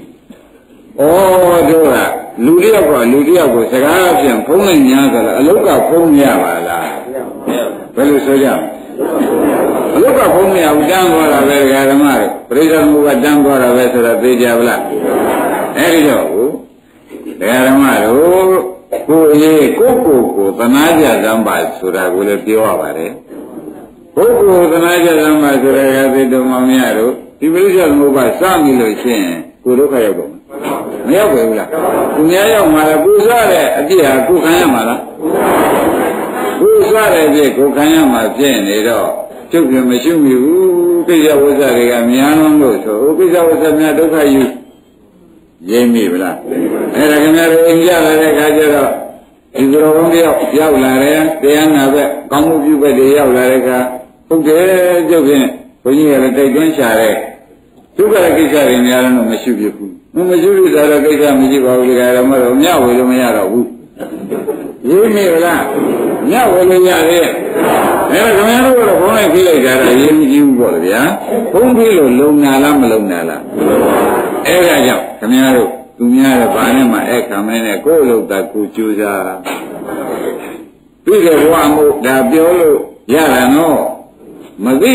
[SPEAKER 2] တို့ကလူတယောက်ကလူတယောက်ကိုစကားဖြင့်ဖုံးနိုင်များဆိုတော့အလုတ်ကဖုံးရပါလားဘယ်လိုဆိုကြအလုတ်ကဖုံးမရဘူးတန်းသွားတာပဲဓမ္မတွေပရိစ္ဆေသမုပ္ပါတန်းသွားတာပဲဆိုတော့သိကြပါလားအဲ့ဒီတော့ဓမ္မတို့ကိုယ်ရေးကိုသနာကြသံပါဆိုတာကိုလည်းပြောရပါတယ်ကိုသနာကြသံပါဆိုတဲ့ကသိတော်မမြတ်တို့ဒီပရိစ္ဆေသမုပ္ပါစမိလို့ရှိရင်ကိုဒုက္ခရောက်တော့မရောက်ပဲဘူးလားသူများရောက်မှာလားကိုစားတဲ့အပြစ်ဟာကိုခံရမှာလားကိုစားတဲ့အပြစ်ကိုခံရမှာဖြစ်နေတော့ကျုပ်ကမရှိမိဘူးကိစ္စဝိဇ္ဇတွေကများလုံးလို့ဆိုကိစ္စဝိဇ္ဇများဒုက္ခယူရင်းမိဗလားအဲ့ဒါခင်ဗျားတို့အိမ်ကြလာတဲ့အခါကျတော့ဒီလိုဘုံတယောက်ရောက်လာတယ်တရားနာဘက်ကောင်းမှုပြုဘက်တွေရောက်လာတဲ့အခါဟုတ်တယ်ကျုပ်ဖြင့်ဘုန်းကြီးကလည်းတိုက်တွန်းရှာတဲ့ဒုက္ခကိစ္စတွေများလုံးမရှိဖြစ်ဘူးမရှိဖြစ်တာတော့ကိစ္စမရှိပါဘူးဒီကရမတော့မြဝေလို့မရတော့ဘူးရင်းမိဗလားမြဝေလို့ရတယ်အဲ့ဒါခင်ဗျားတို့ကတော့ဘုန်းလိုက်ပြေးလိုက်ကြတာရင်းမကြည့်ဘူးပေါ့ဗျာဘုန်းပြေးလို့လုံနာလားမလုံနာလားအဲ့ဒါကြောင့်ခင်ဗျားတို့သူများလည်းဘာနဲ့မှအဲ့ခံမနဲ့ကိုယ်လို့သာကိုကြိုးစားပြီးတဲ့ဘဝမို့ဒါပြောလို့ရတာနော်မသိတဲ့တိရစ္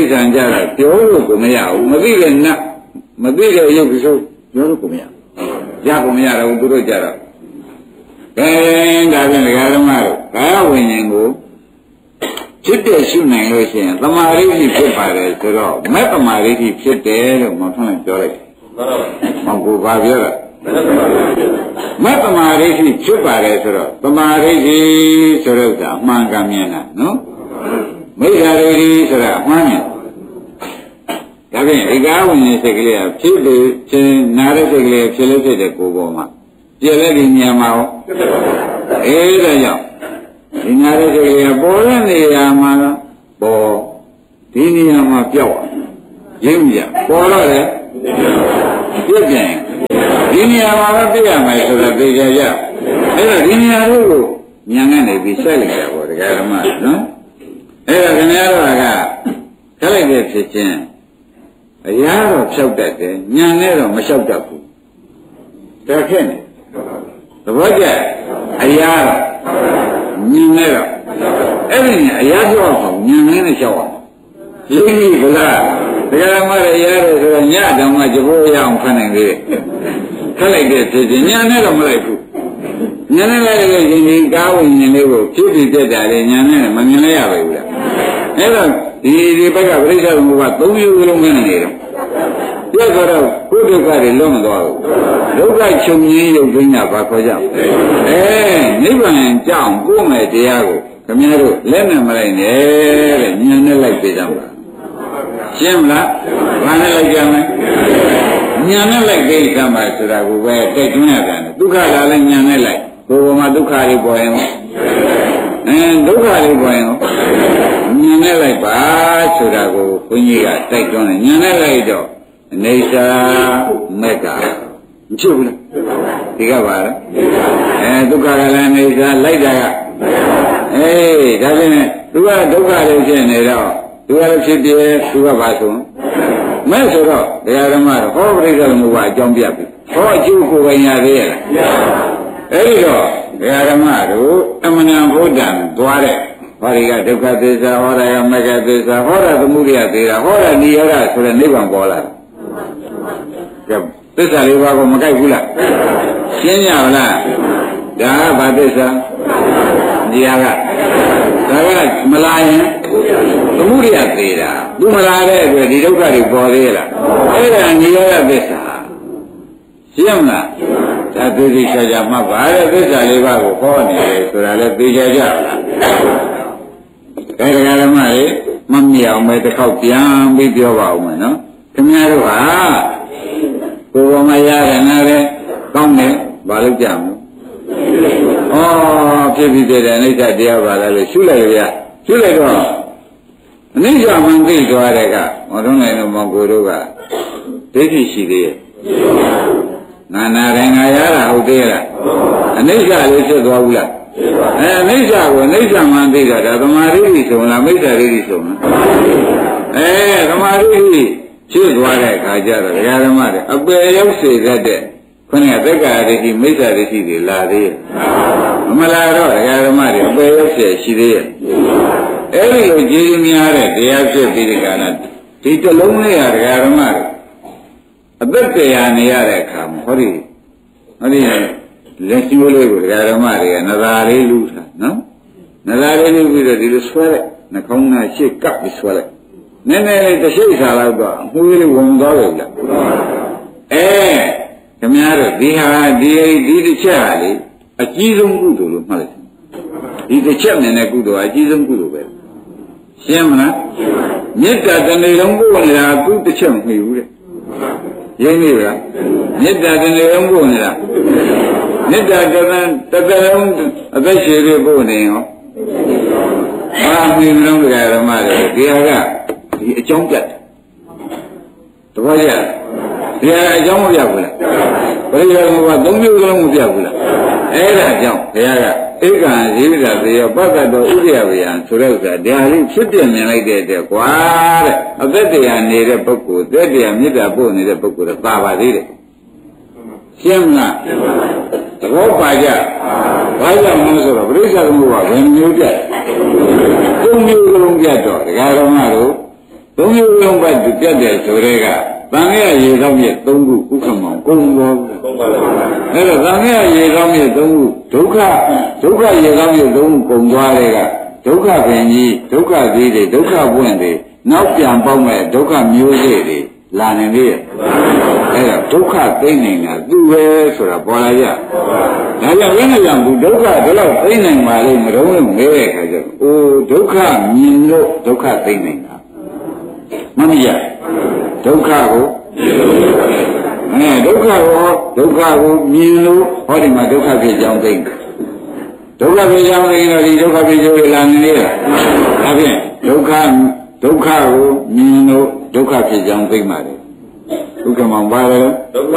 [SPEAKER 2] ဋ္ဌာန်ကြတာပြောလို့ကိုမရဘူးမသိတဲ့နတ်မသိတဲ့ရုပ်ကိစ္စပြောလို့ကိုမရရကိုမရတော့သူတို့ကြတော့ကဲဒါဖြင့်ဒကာဓမ္မတို့ကာယဝိညာဉ်ကိုဖြစ်တဲ့ရှုနိုင်လို့ရှိရင်သမာဓိဖြစ်ပါတယ်ဆိုတော့မဲ့သမာဓိဖြစ်တယ်လို့မောင်ထွန်းပြောလိုက်မောင်ကိုဘာပြောတာမဲ့သမာဓိဖြစ်ပါတယ်ဆိုတော့သမာဓိဆိုတော့ကအမှန်ကန်မြင်တာနော်မိစ္ဆာဒိဋ္ဌိဆိုတာအမှန်မြင်ဒါဖြင့်ဒီကာဝိညာဉ်စိတ်ကလေးကဖြစ်လို့ချင်းနာတဲ့စိတ်ကလေးဖြစ်လို့ဖြစ်တဲ့ကိုယ်ပေါ်မှာပြည့်တဲ့ဒီဉာဏ်မှာဟောအေးဒါကြောင့်ဒီနာတဲ့စိတ်ကလေးကပေါ်တဲ့နေရာမှာပေါ်ဒီနေရာမှာပြောက်ရင်းပြပေါ်တော့လေပြည့်ပြန်ဒီနေရာမှာပဲပြည့်ရမယ်ဆိုတော့သိကြရအဲ့တော့ဒီနေရာလေးကိုဉာဏ်နဲ့ပြီးဆက်လိုက်တာပေါ့တရားဓမ္မနော်အဲ့တော့ခင်ဗျားတို့ကဆက်လိုက်တဲ့ဖြစ်ချင်းအရာတော့ဖြောက်တတ်တယ်ဉာဏ်နဲ့တော့မလျှောက်တတ်ဘူးဒါဖြင့်သဘောကျအရာတော့ဉာဏ်နဲ့တော့အဲ့ဒီအရာပြောက်အောင်ဉာဏ်နဲ့လျှောက်အောင်ရင်းပြီဗလားတရားဓမ္မရဲ့အရာတွေဆိုတော့ညတောင်မှကြိုးရအောင်ဖတ်နိုင်သေးတယ်ခက်လိုက်တဲ့ဖြစ်ချင်းဉာဏ်နဲ့တော့မလိုက်ဘူးဉာဏ်နဲ့လိုက်လို့ရှင်ဒီကာဝိညာဉ်လေးကိုဖြစ်ပြီးတက်တာလေဉာဏ်နဲ့မမြင်လိုက်ရပါဘူးလားအဲ့တော့ဒီဘက်ကပြိဿသမုပ္ပါ၃မျိုးလုံးမင်းနေတယ်ပြတ်တော့ကိုယ်ဒုက္ခတွေလွတ်မသွားဘူးဒုက္ခချုပ်ငြင်းရုပ်သိမ်းတာဘာခေါ်ကြနိဗ္ဗာန်ကြောင့်ကိုယ်မဲ့တရားကိုခင်ဗျားတို့လက်နဲ့မလိုက်နဲ့တဲ့ဉာဏ်နဲ့လိုက်ပေးကြပါရှင်းမလားဘာနဲ့လိုက်ကြမလဲဉာဏ်နဲ့လိုက်ပေးကြမှာဆိုတာကိုပဲတိုက်တွန်းရတယ်ဒုက္ခလာလဲဉာဏ်နဲ့လိုက်ကိုယ်ပေါ်မှာဒုက္ခတွေပေါ်ရင်ဒုက္ခတွေပေါ်ရင်ဉာဏ်နဲ့လိုက်ပါဆိုတာကိုဘုန်းကြီးကတိုက်တွန်းတယ်ဉာဏ်နဲ့လိုက်တော့အနေစာမက်ကမဖြစ်ဘူးလားဒီကပါလားဒုက္ခကလည်းအနေစာလိုက်တာကဒါဖြင့်သူကဒုက္ခတွေဖြစ်နေတော့သူကလည်းဖြစ်တယ်သူကပါဆိုမဲ့ဆိုတော့တရားဓမ္မတော့ဟောပရိစ္ဆေသမုပ္ပါအကြောင်းပြပြီဟောအကျိုးကိုယ်ပိုင်ရသေးရဲ့လားအဲ့ဒီတော့တရားဓမ္မတို့အမှန်တန်ဘုဒ္ဓံသွားတဲ့ဟောဒီကဒုက္ခသစ္စာဟောတာကမဂ္ဂသစ္စာဟောတာသမုဒယသေတာဟောတာနိရောဓဆိုတဲ့နိဗ္ဗာန်ပေါ်လာတယ်သစ္စာလေးပါးကိုမကြိုက်ဘူးလားရှင်းကြပါလားဒါကဘာသစ္စာနိရောဓဒါကမလာရင်သမုဒယသေတာသူမလာတဲ့အတွက်ဒီဒုက္ခတွေပေါ်သေးလားအဲ့ဒါနိရောဓသစ္စာရှင်းမလားဒါသိသိချာချာမှတ်ပါတဲ့သစ္စာလေးပါးကိုဟောနေတယ်ဆိုတာလည်းသိကြကြလားဒါဓမ္မတွေမမြင်အောင်ပဲတစ်ခေါက်ပြန်ပြီးပြောပါဦးမယ်နော်ခင်ဗျားတို့ဟာကိုယ်ပေါ်မှာရတယ်နားတယ်ကောင်းတယ်ဘာလို့ကြမလဲဖြစ်ပြီးတဲ့အနိစ္စတရားပါလားလို့ရှုလိုက်ရရှုလိုက်တော့အနိစ္စမှန်သိသွားတဲ့ကမောထုံးနိုင်တို့မောင်ကိုတို့ကဒိဋ္ဌိရှိသေးရဲ့နာတယ်ငါရတာဟုတ်သေးလားအနိစ္စလေးဖြစ်သွားဘူးလားအနိစ္စကိုအနိစ္စမှန်သိတာဒါသမာဓိဆိုလားမိစ္ဆာဒိဋ္ဌိဆိုလားသမာဓိဖြစ်သွားတဲ့အခါကျတော့ဒကာဓမ္မတွေအပယ်ရောက်စေတတ်တဲ့ခုနကသက္ကာဒိဋ္ဌိမိစ္ဆာဒိဋ္ဌိတွေလာသေးရဲ့မလာတော့ဒကာဓမ္မတွေအပယ်ရောက်စေရှိသေးရဲ့အဲ့ဒီလိုကြည်များတဲ့တရားဖြစ်ပြီးဒီကရဒီတလုံးလေးဟာဒကာဓမ္မတွေအသက်တရားနေရတဲ့အခါမှာဟောဒီလက်ရှိလေးကိုဒကာဓမ္မတွေကနသာလေးလူတာနော်နသာလေးလူပြီးတော့ဒီလိုဆွဲလိုက်နှခေါင်းသားရှေ့ကပ်ပြီးဆွဲလိုက်နည်းနည်းလေးတစ်ချိတ်စားတော့အမှုလေးဝင်သွားတယ်လားခင်ဗျားတို့ဒီဟာဒီတစ်ချက်ဟာလေအကြီးဆုံးကုသိုလ်လို့မှတ်လိုက်ဒီတစ်ချက်နဲ့ကုသိုလ်အကြီးဆုံးကုသိုလ်ပဲရှင်းမလားမေတ္တာတစ်နေ့လုံးပို့နေတာသူတစ်ချက်မမှီဘူးတဲ့ရင်းနေလားမေတ္တာတစ်နေ့လုံးပို့နေတာမေတ္တာတစ်လုံးအသက်ရှည်ပြီးပို့နေရောဘာမှမလုံးကြရမှာလေဒီဟာကဒီအကြောင်းပြတ်တပည့်ရဒီဟာအကြောင်းမပြဘူးလားပရိယေဘုရား၃မျိုးလုံးမပြဘူးလားအဲ့ဒါကြောင့်ဘုရားကဧကံဇိဝိတသေယပတ္တတော်ဥဒယဝေယံဆိုတဲ့ဥစ္စာဒါလေးဖြစ်ပြမြင်လိုက်တဲ့အတွက်ကွာတဲ့အသက်တရားနေတဲ့ပုဂ္ဂိုလ်သက်တရားမေတ္တာပို့နေတဲ့ပုဂ္ဂိုလ်ကသာပါသေးတယ်ရှင်းမလားသဘောပါကြဘာကြောင့်လဲဆိုတော့ပရိစ္ဆေသမုပ္ပါဘယ်မျိုးပြတ်၃မျိုးလုံးပြတ်တော့ဒကာတော်မတို့သုံးမျိုးလုံးပဲပြတ်တယ်ဆိုတဲ့ကသံဃာရေကောင်းမြတ်၃ခုဥက္ကမောင်ကုံတော်အဲ့တော့သံဃာရေကောင်းမြတ်၃ခုဒုက္ခရေကောင်းမြတ်၃ခုကုံသွားတဲ့ကဒုက္ခပင်ကြီးဒုက္ခသေးတွေဒုက္ခပွင့်တွေနောက်ပြန်ပေါက်မဲ့ဒုက္ခမျိုးစေ့တွေလာနေပြီအဲ့ဒါဒုက္ခသိနေတာသူပဲဆိုတာပေါ်လာကြဒါကြောင့်ဘယ်နဲ့ကြောင့်ဘူးဒုက္ခဒီလောက်သိနိုင်ပါလိမ့်မတော့လို့မဲတဲ့ခါကျတော့အိုးဒုက္ခမြင်လို့ဒုက္ခသိနေတာမမရဒုက္ခကိုဒုက္ခကိုမြင်လို့ဟောဒီမှာဒုက္ခဖြစ်ကြောင်းသိတယ်ဒုက္ခဖြစ်ကြောင်းသိတော့ဒီဒုက္ခဖြစ်ကျိုးလာနေတယ်ဒါဖြင့်ဒုက္ခကိုမြင်လို့ဒုက္ခဖြစ်ကြောင်းသိမှတယ်ဒုက္ခမှပါလေဒုက္ခ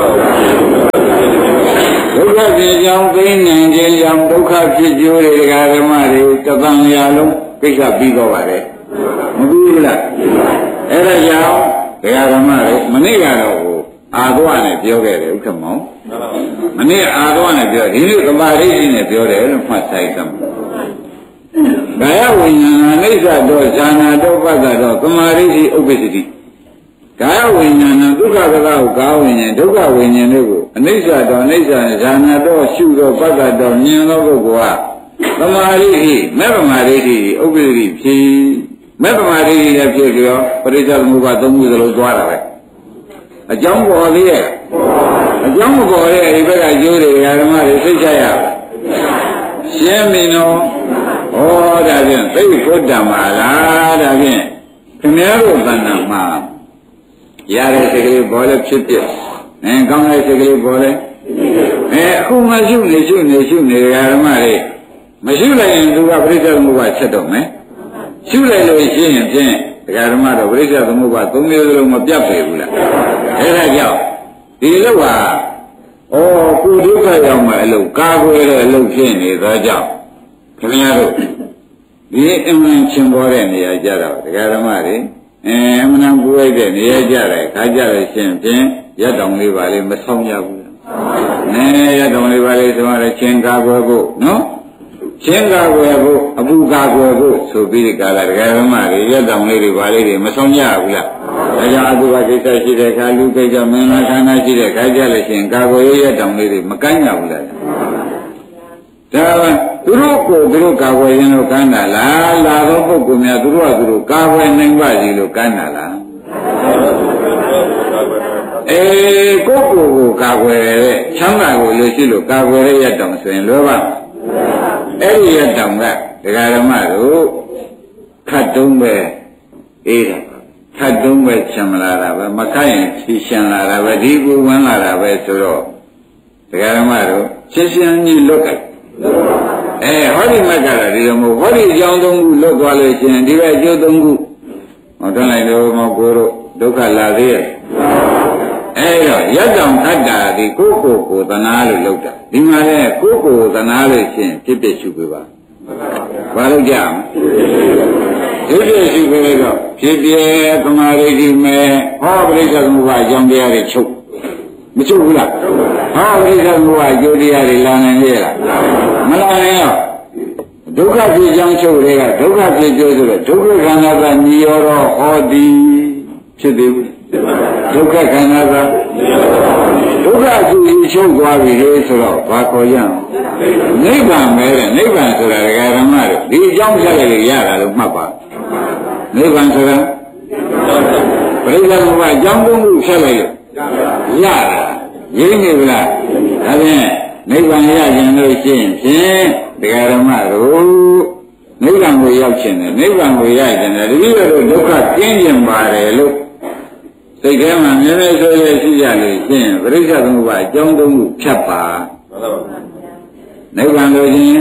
[SPEAKER 2] ဖြစ်ကြောင်းသိနိုင်ခြင်းကြောင့်ဒုက္ခဖြစ်ကျိုးတွေဓမ္မတွေတသံရာလုံးကိစ္စပြီးတော့ပါတယ်မပြီးဘူးလားအဲ့ဒါကြောင့်ဓမ္မတွေမနေ့ကတော့အာသောနဲ့ပြောခဲ့တယ်ဥက္ကမောင်မနေ့အာသောနဲ့ပြောဒီနေ့သမာဓိရှိနဲ့ပြောတယ်လို့မှတ်ဆိုင်သမှာကာယဝိညာဏအိဋ္ဌတောဇာနာတောပတ္တတောသမာဓိရှိဥပ္ပစ္စတိကာယဝိညာဏဒုက္ခကတာကိုကာဝိညာဉ်ဒုက္ခဝိညာဉ်တို့ကိုအနိစ္စတောအနိစ္စဇာနာတောရှုသောပတ္တတောမြင်သောပုဂ္ဂိုလ်ဟာသမာဓိရှိမဲ့သမာဓိရှိဥပ္ပစ္စတိဖြစ်မဲ့သမာဓိလည်းဖြစ်ပြီးတော့ပရိစ္ဆေသမုပ္ပါသုံးခုစလုံးသွားတာပဲအကြောင်းပေါ်သေးရဲ့အကြောင်းမပေါ်ရဲ့ဒီဘက်ကကျိုးတွေဓမ္မတွေသိချရရှင်းပြီနော်ဩဒါဖြင့်သိဘုဒ္ဓမှာလားဒါဖြင့်ခင်ဗျားတို့တဏ္ဍာမှာရတဲ့စိတ်ကလေးပေါ်လဲဖြစ်ဖြစ်ကောင်းတဲ့စိတ်ကလေးပေါ်လဲအခုမှရှုနေဓမ္မတွေမရှိလိုက်ရင်သူကပရိစ္ဆေသမုပ္ပါချက်တော့မယ်ရှုလိုက်လို့ရှိရင်ဖြင့်ဓမ္မတော့ပရိစ္ဆေသမုပ္ပါ၃မျိုးလုံးမပြတ်ပေဘူးလားအဲ့ဒါကြောင့်ဒီလိုဟာကိုဒုက္ခရောက်မှအလုပ်ကာကွယ်တဲ့အလုပ်ဖြစ်နေသောကြောင့်ခင်ဗျားတို့ဒီအမှန်ချင်းပေါ်တဲ့နေရာကြတော့ဓမ္မတွေအမှန်ပူလိုက်တဲ့နေရာကြတယ်ခါကြလို့ရှင်ဖြင့်ရက်တောင်လေးပါလေမဆောင်ရဘူးရက်တောင်လေးပါလေဆိုတော့ချင်းကာကွယ်ဖို့နော်ချင်းကာကွယ်ဖို့အပူကာကွယ်ဖို့ဆိုပြီးဒီကာလဓမ္မတွေရက်တောင်လေးတွေပါလေတွေမဆောင်ရဘူးလားဒါကြောင့်အကုဘကိစ္စရှိတဲ့အခါလူကိစ္စမင်းသားခန္ဓာရှိတဲ့အခါကြလို့ရှိရင်ကာကွယ်ရတောင်လေးတွေမကမ်းကြဘူးလားဒါသူတို့ကာကွယ်ရင်လို့ကမ်းတာလားလာတော့ပုဂ္ဂိုလ်များသူတို့ကာကွယ်နိုင်ပါစီလို့ကမ်းတာလားကိုကာကွယ်တဲ့ချမ်းသာကိုလို့ရှိလို့ကာကွယ်ရတောင်ဆိုရင်လွယ်ပါအဲ့ဒီရတောင်ကဓမ္မတို့ခတ်တုံးပဲအေးတယ်ခတ်တုံးပဲချမ်းလာတာပဲမခတ်ရင်ဖြီးရှမ်းလာတာပဲဒီကူဝန်းလာတာပဲဆိုတော့ဓမ္မတို့ရှင်းရှင်းကြီးလွတ်ကြဟောဒီမက်ကလည်းဒီလိုမဟုတ်ဟောဒီအကြောင်း၃ခုလွတ်သွားလို့ရှိရင်ဒီဘက်အကျိုး၃ခုဟောတွန်းလိုက်လို့မကိုတို့ဒုက္ခလာသေးရဲ့တော့ရက်တောင်ခတ်တာဒီကိုသနာလို့လောက်တာဒီမှာလဲကိုသနာလို့ရှိရင်ဖြစ်ဖြစ်ရှုပေးပါဘာလို့ကြမလဲဖြစ်ဖြစ်ရှုပေးတော့ဖြစ်ဖြစ်သမာဓိရှိမယ်ဟောပရိစ္ဆေသမုပ္ပါအကြောင်းတရားတွေချုပ်မချုပ်ဘူးလားဟောပရိစ္ဆေသမုပ္ပါအကျိုးတရားတွေလာနိုင်ရဲ့လားမလာနိုင်တော့ဒုက္ခဖြစ်ကြောင်းချုပ်တွေကဒုက္ခဖြစ်ကျိုးဆိုတော့ဒုက္ခခန္ဓာကညီရောတော့ဟောသည်ဖြစ်သေးဘူးဒုက္ခခန္ဓာကဒုက္ခအကျိုးချုပ်သွားပြီလေဆိုတော့ဘာခေါ်ရအောင်နိဗ္ဗာန်ပဲတဲ့နိဗ္ဗာန်ဆိုတာဓမ္မတွေဒီအကြောင်းဆက်လိုက်ရတာလို့မှတ်ပါနိဗ္ဗာန်ဆိုတာပရိစ္ဆေသမုပ္ပါအကြောင်းသုံးခုဆက်လိုက်ရတာရင်းနေဗလားဒါဖြင့်နိဗ္ဗာန်ရခြင်းလို့ရှိရင်ဖြင့်ဓမ္မတို့နိဗ္ဗာန်ကိုရောက်ခြင်းနဲ့နိဗ္ဗာန်ကိုရခြင်းနဲ့တတိယတို့ဒုက္ခကျင်းကျင်ပါတယ်လို့စိတ်ထဲမှာမြဲမြဲဆွဲဆွဲရှိရလို့ရှိရင်ပရိစ္ဆေသမုပ္ပါအကြောင်းသုံးခုဖြတ်ပါနိဗ္ဗာန်လို့ချင်း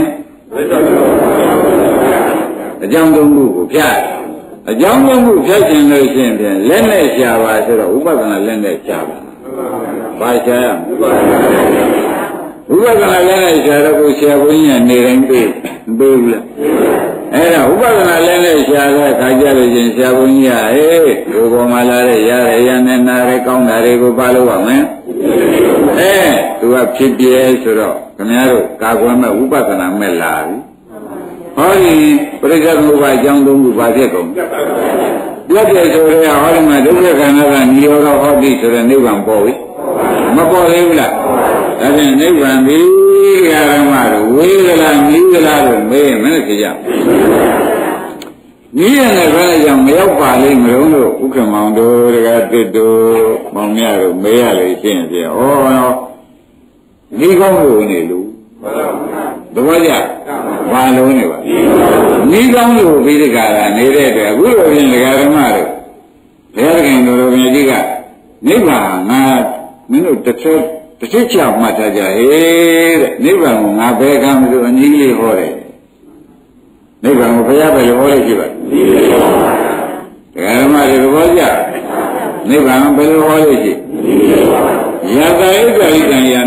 [SPEAKER 2] အကြောင်းသုံးခုကိုဖြတ်အကြောင်းသုံးခုဖြတ်ခြင်းလို့ရှိရင်ဖြင့်လက်နဲ့ရှာပါဆိုတော့ဥပဒနာလက်နဲ့ရှာပါဘာရှာရမလဲဥပဒနာလက်နဲ့ရှာတော့ကိုဆရာဘုန်းကြီးကနေတိုင်းပေးဘူးလားအဲ့ဒါဥပဒနာလည်းနဲ့ရှားတဲ့ခါကြလို့ချင်းဆရာဘုန်းကြီးကဒီပေါ်မှာလာတဲ့ရရနဲ့နာရဲကောင်းတာတွေကိုပါလို့ပါမယ်သူကဖြစ်ပြဲဆိုတော့ခင်ဗျားတို့ကာကွယ်မဲ့ဥပဒနာမဲ့လာပြီဟောဒီပရိစ္ဆေသမုပ္ပါအကြောင်းသုံးခုဘာဖြစ်ကုန်ပြတ်တယ်ဆိုရဲဟောဒီမှာဒုက္ခခန္ဓာကနိရောဓဟောတိဆိုတဲ့နိဗ္ဗာန်ပေါ်ပြီမပေါ်သေးဘူးလားဒါဖြင့်နိဗ္ဗာန်ဒီဓမ္မတို့ဝေဒလာနိဒလာတို့မေးမနဲ့ကြည့်ကြနီးရတဲ့ခါကြောင့်မရောက်ပါလိမ့်မလို့ဥက္ကမောင်တို့တကတစ်တို့မောင်မြတို့မေးရလေရှင်းပြဩဒီကောင်းလို့နေလို့သဘောကျဘာလုံးနေပါနီးကောင်းလို့ပြီးဒီကရာနေတဲ့အတွက်အခုလိုပြင်ဒကာဓမ္မတို့ဘုရားခင်တို့ဘုရားကြီးကနိဗ္ဗာန်ငါမင်းတို့တစ်ချက်ချမှတ်ထားကြဟေးတဲ့နိဗ္ဗာန်ကိုငါဘယ်ကမှမလို့အနည်းလေးဟောတယ်နိဗ္ဗာန်ကိုဘုရားပဲဟောလို့ရှိပါဓမ္မတွေသဘောကျနိဗ္ဗာန်ဘယ်လိုဟောလို့ရှိယတဧကရိကံယ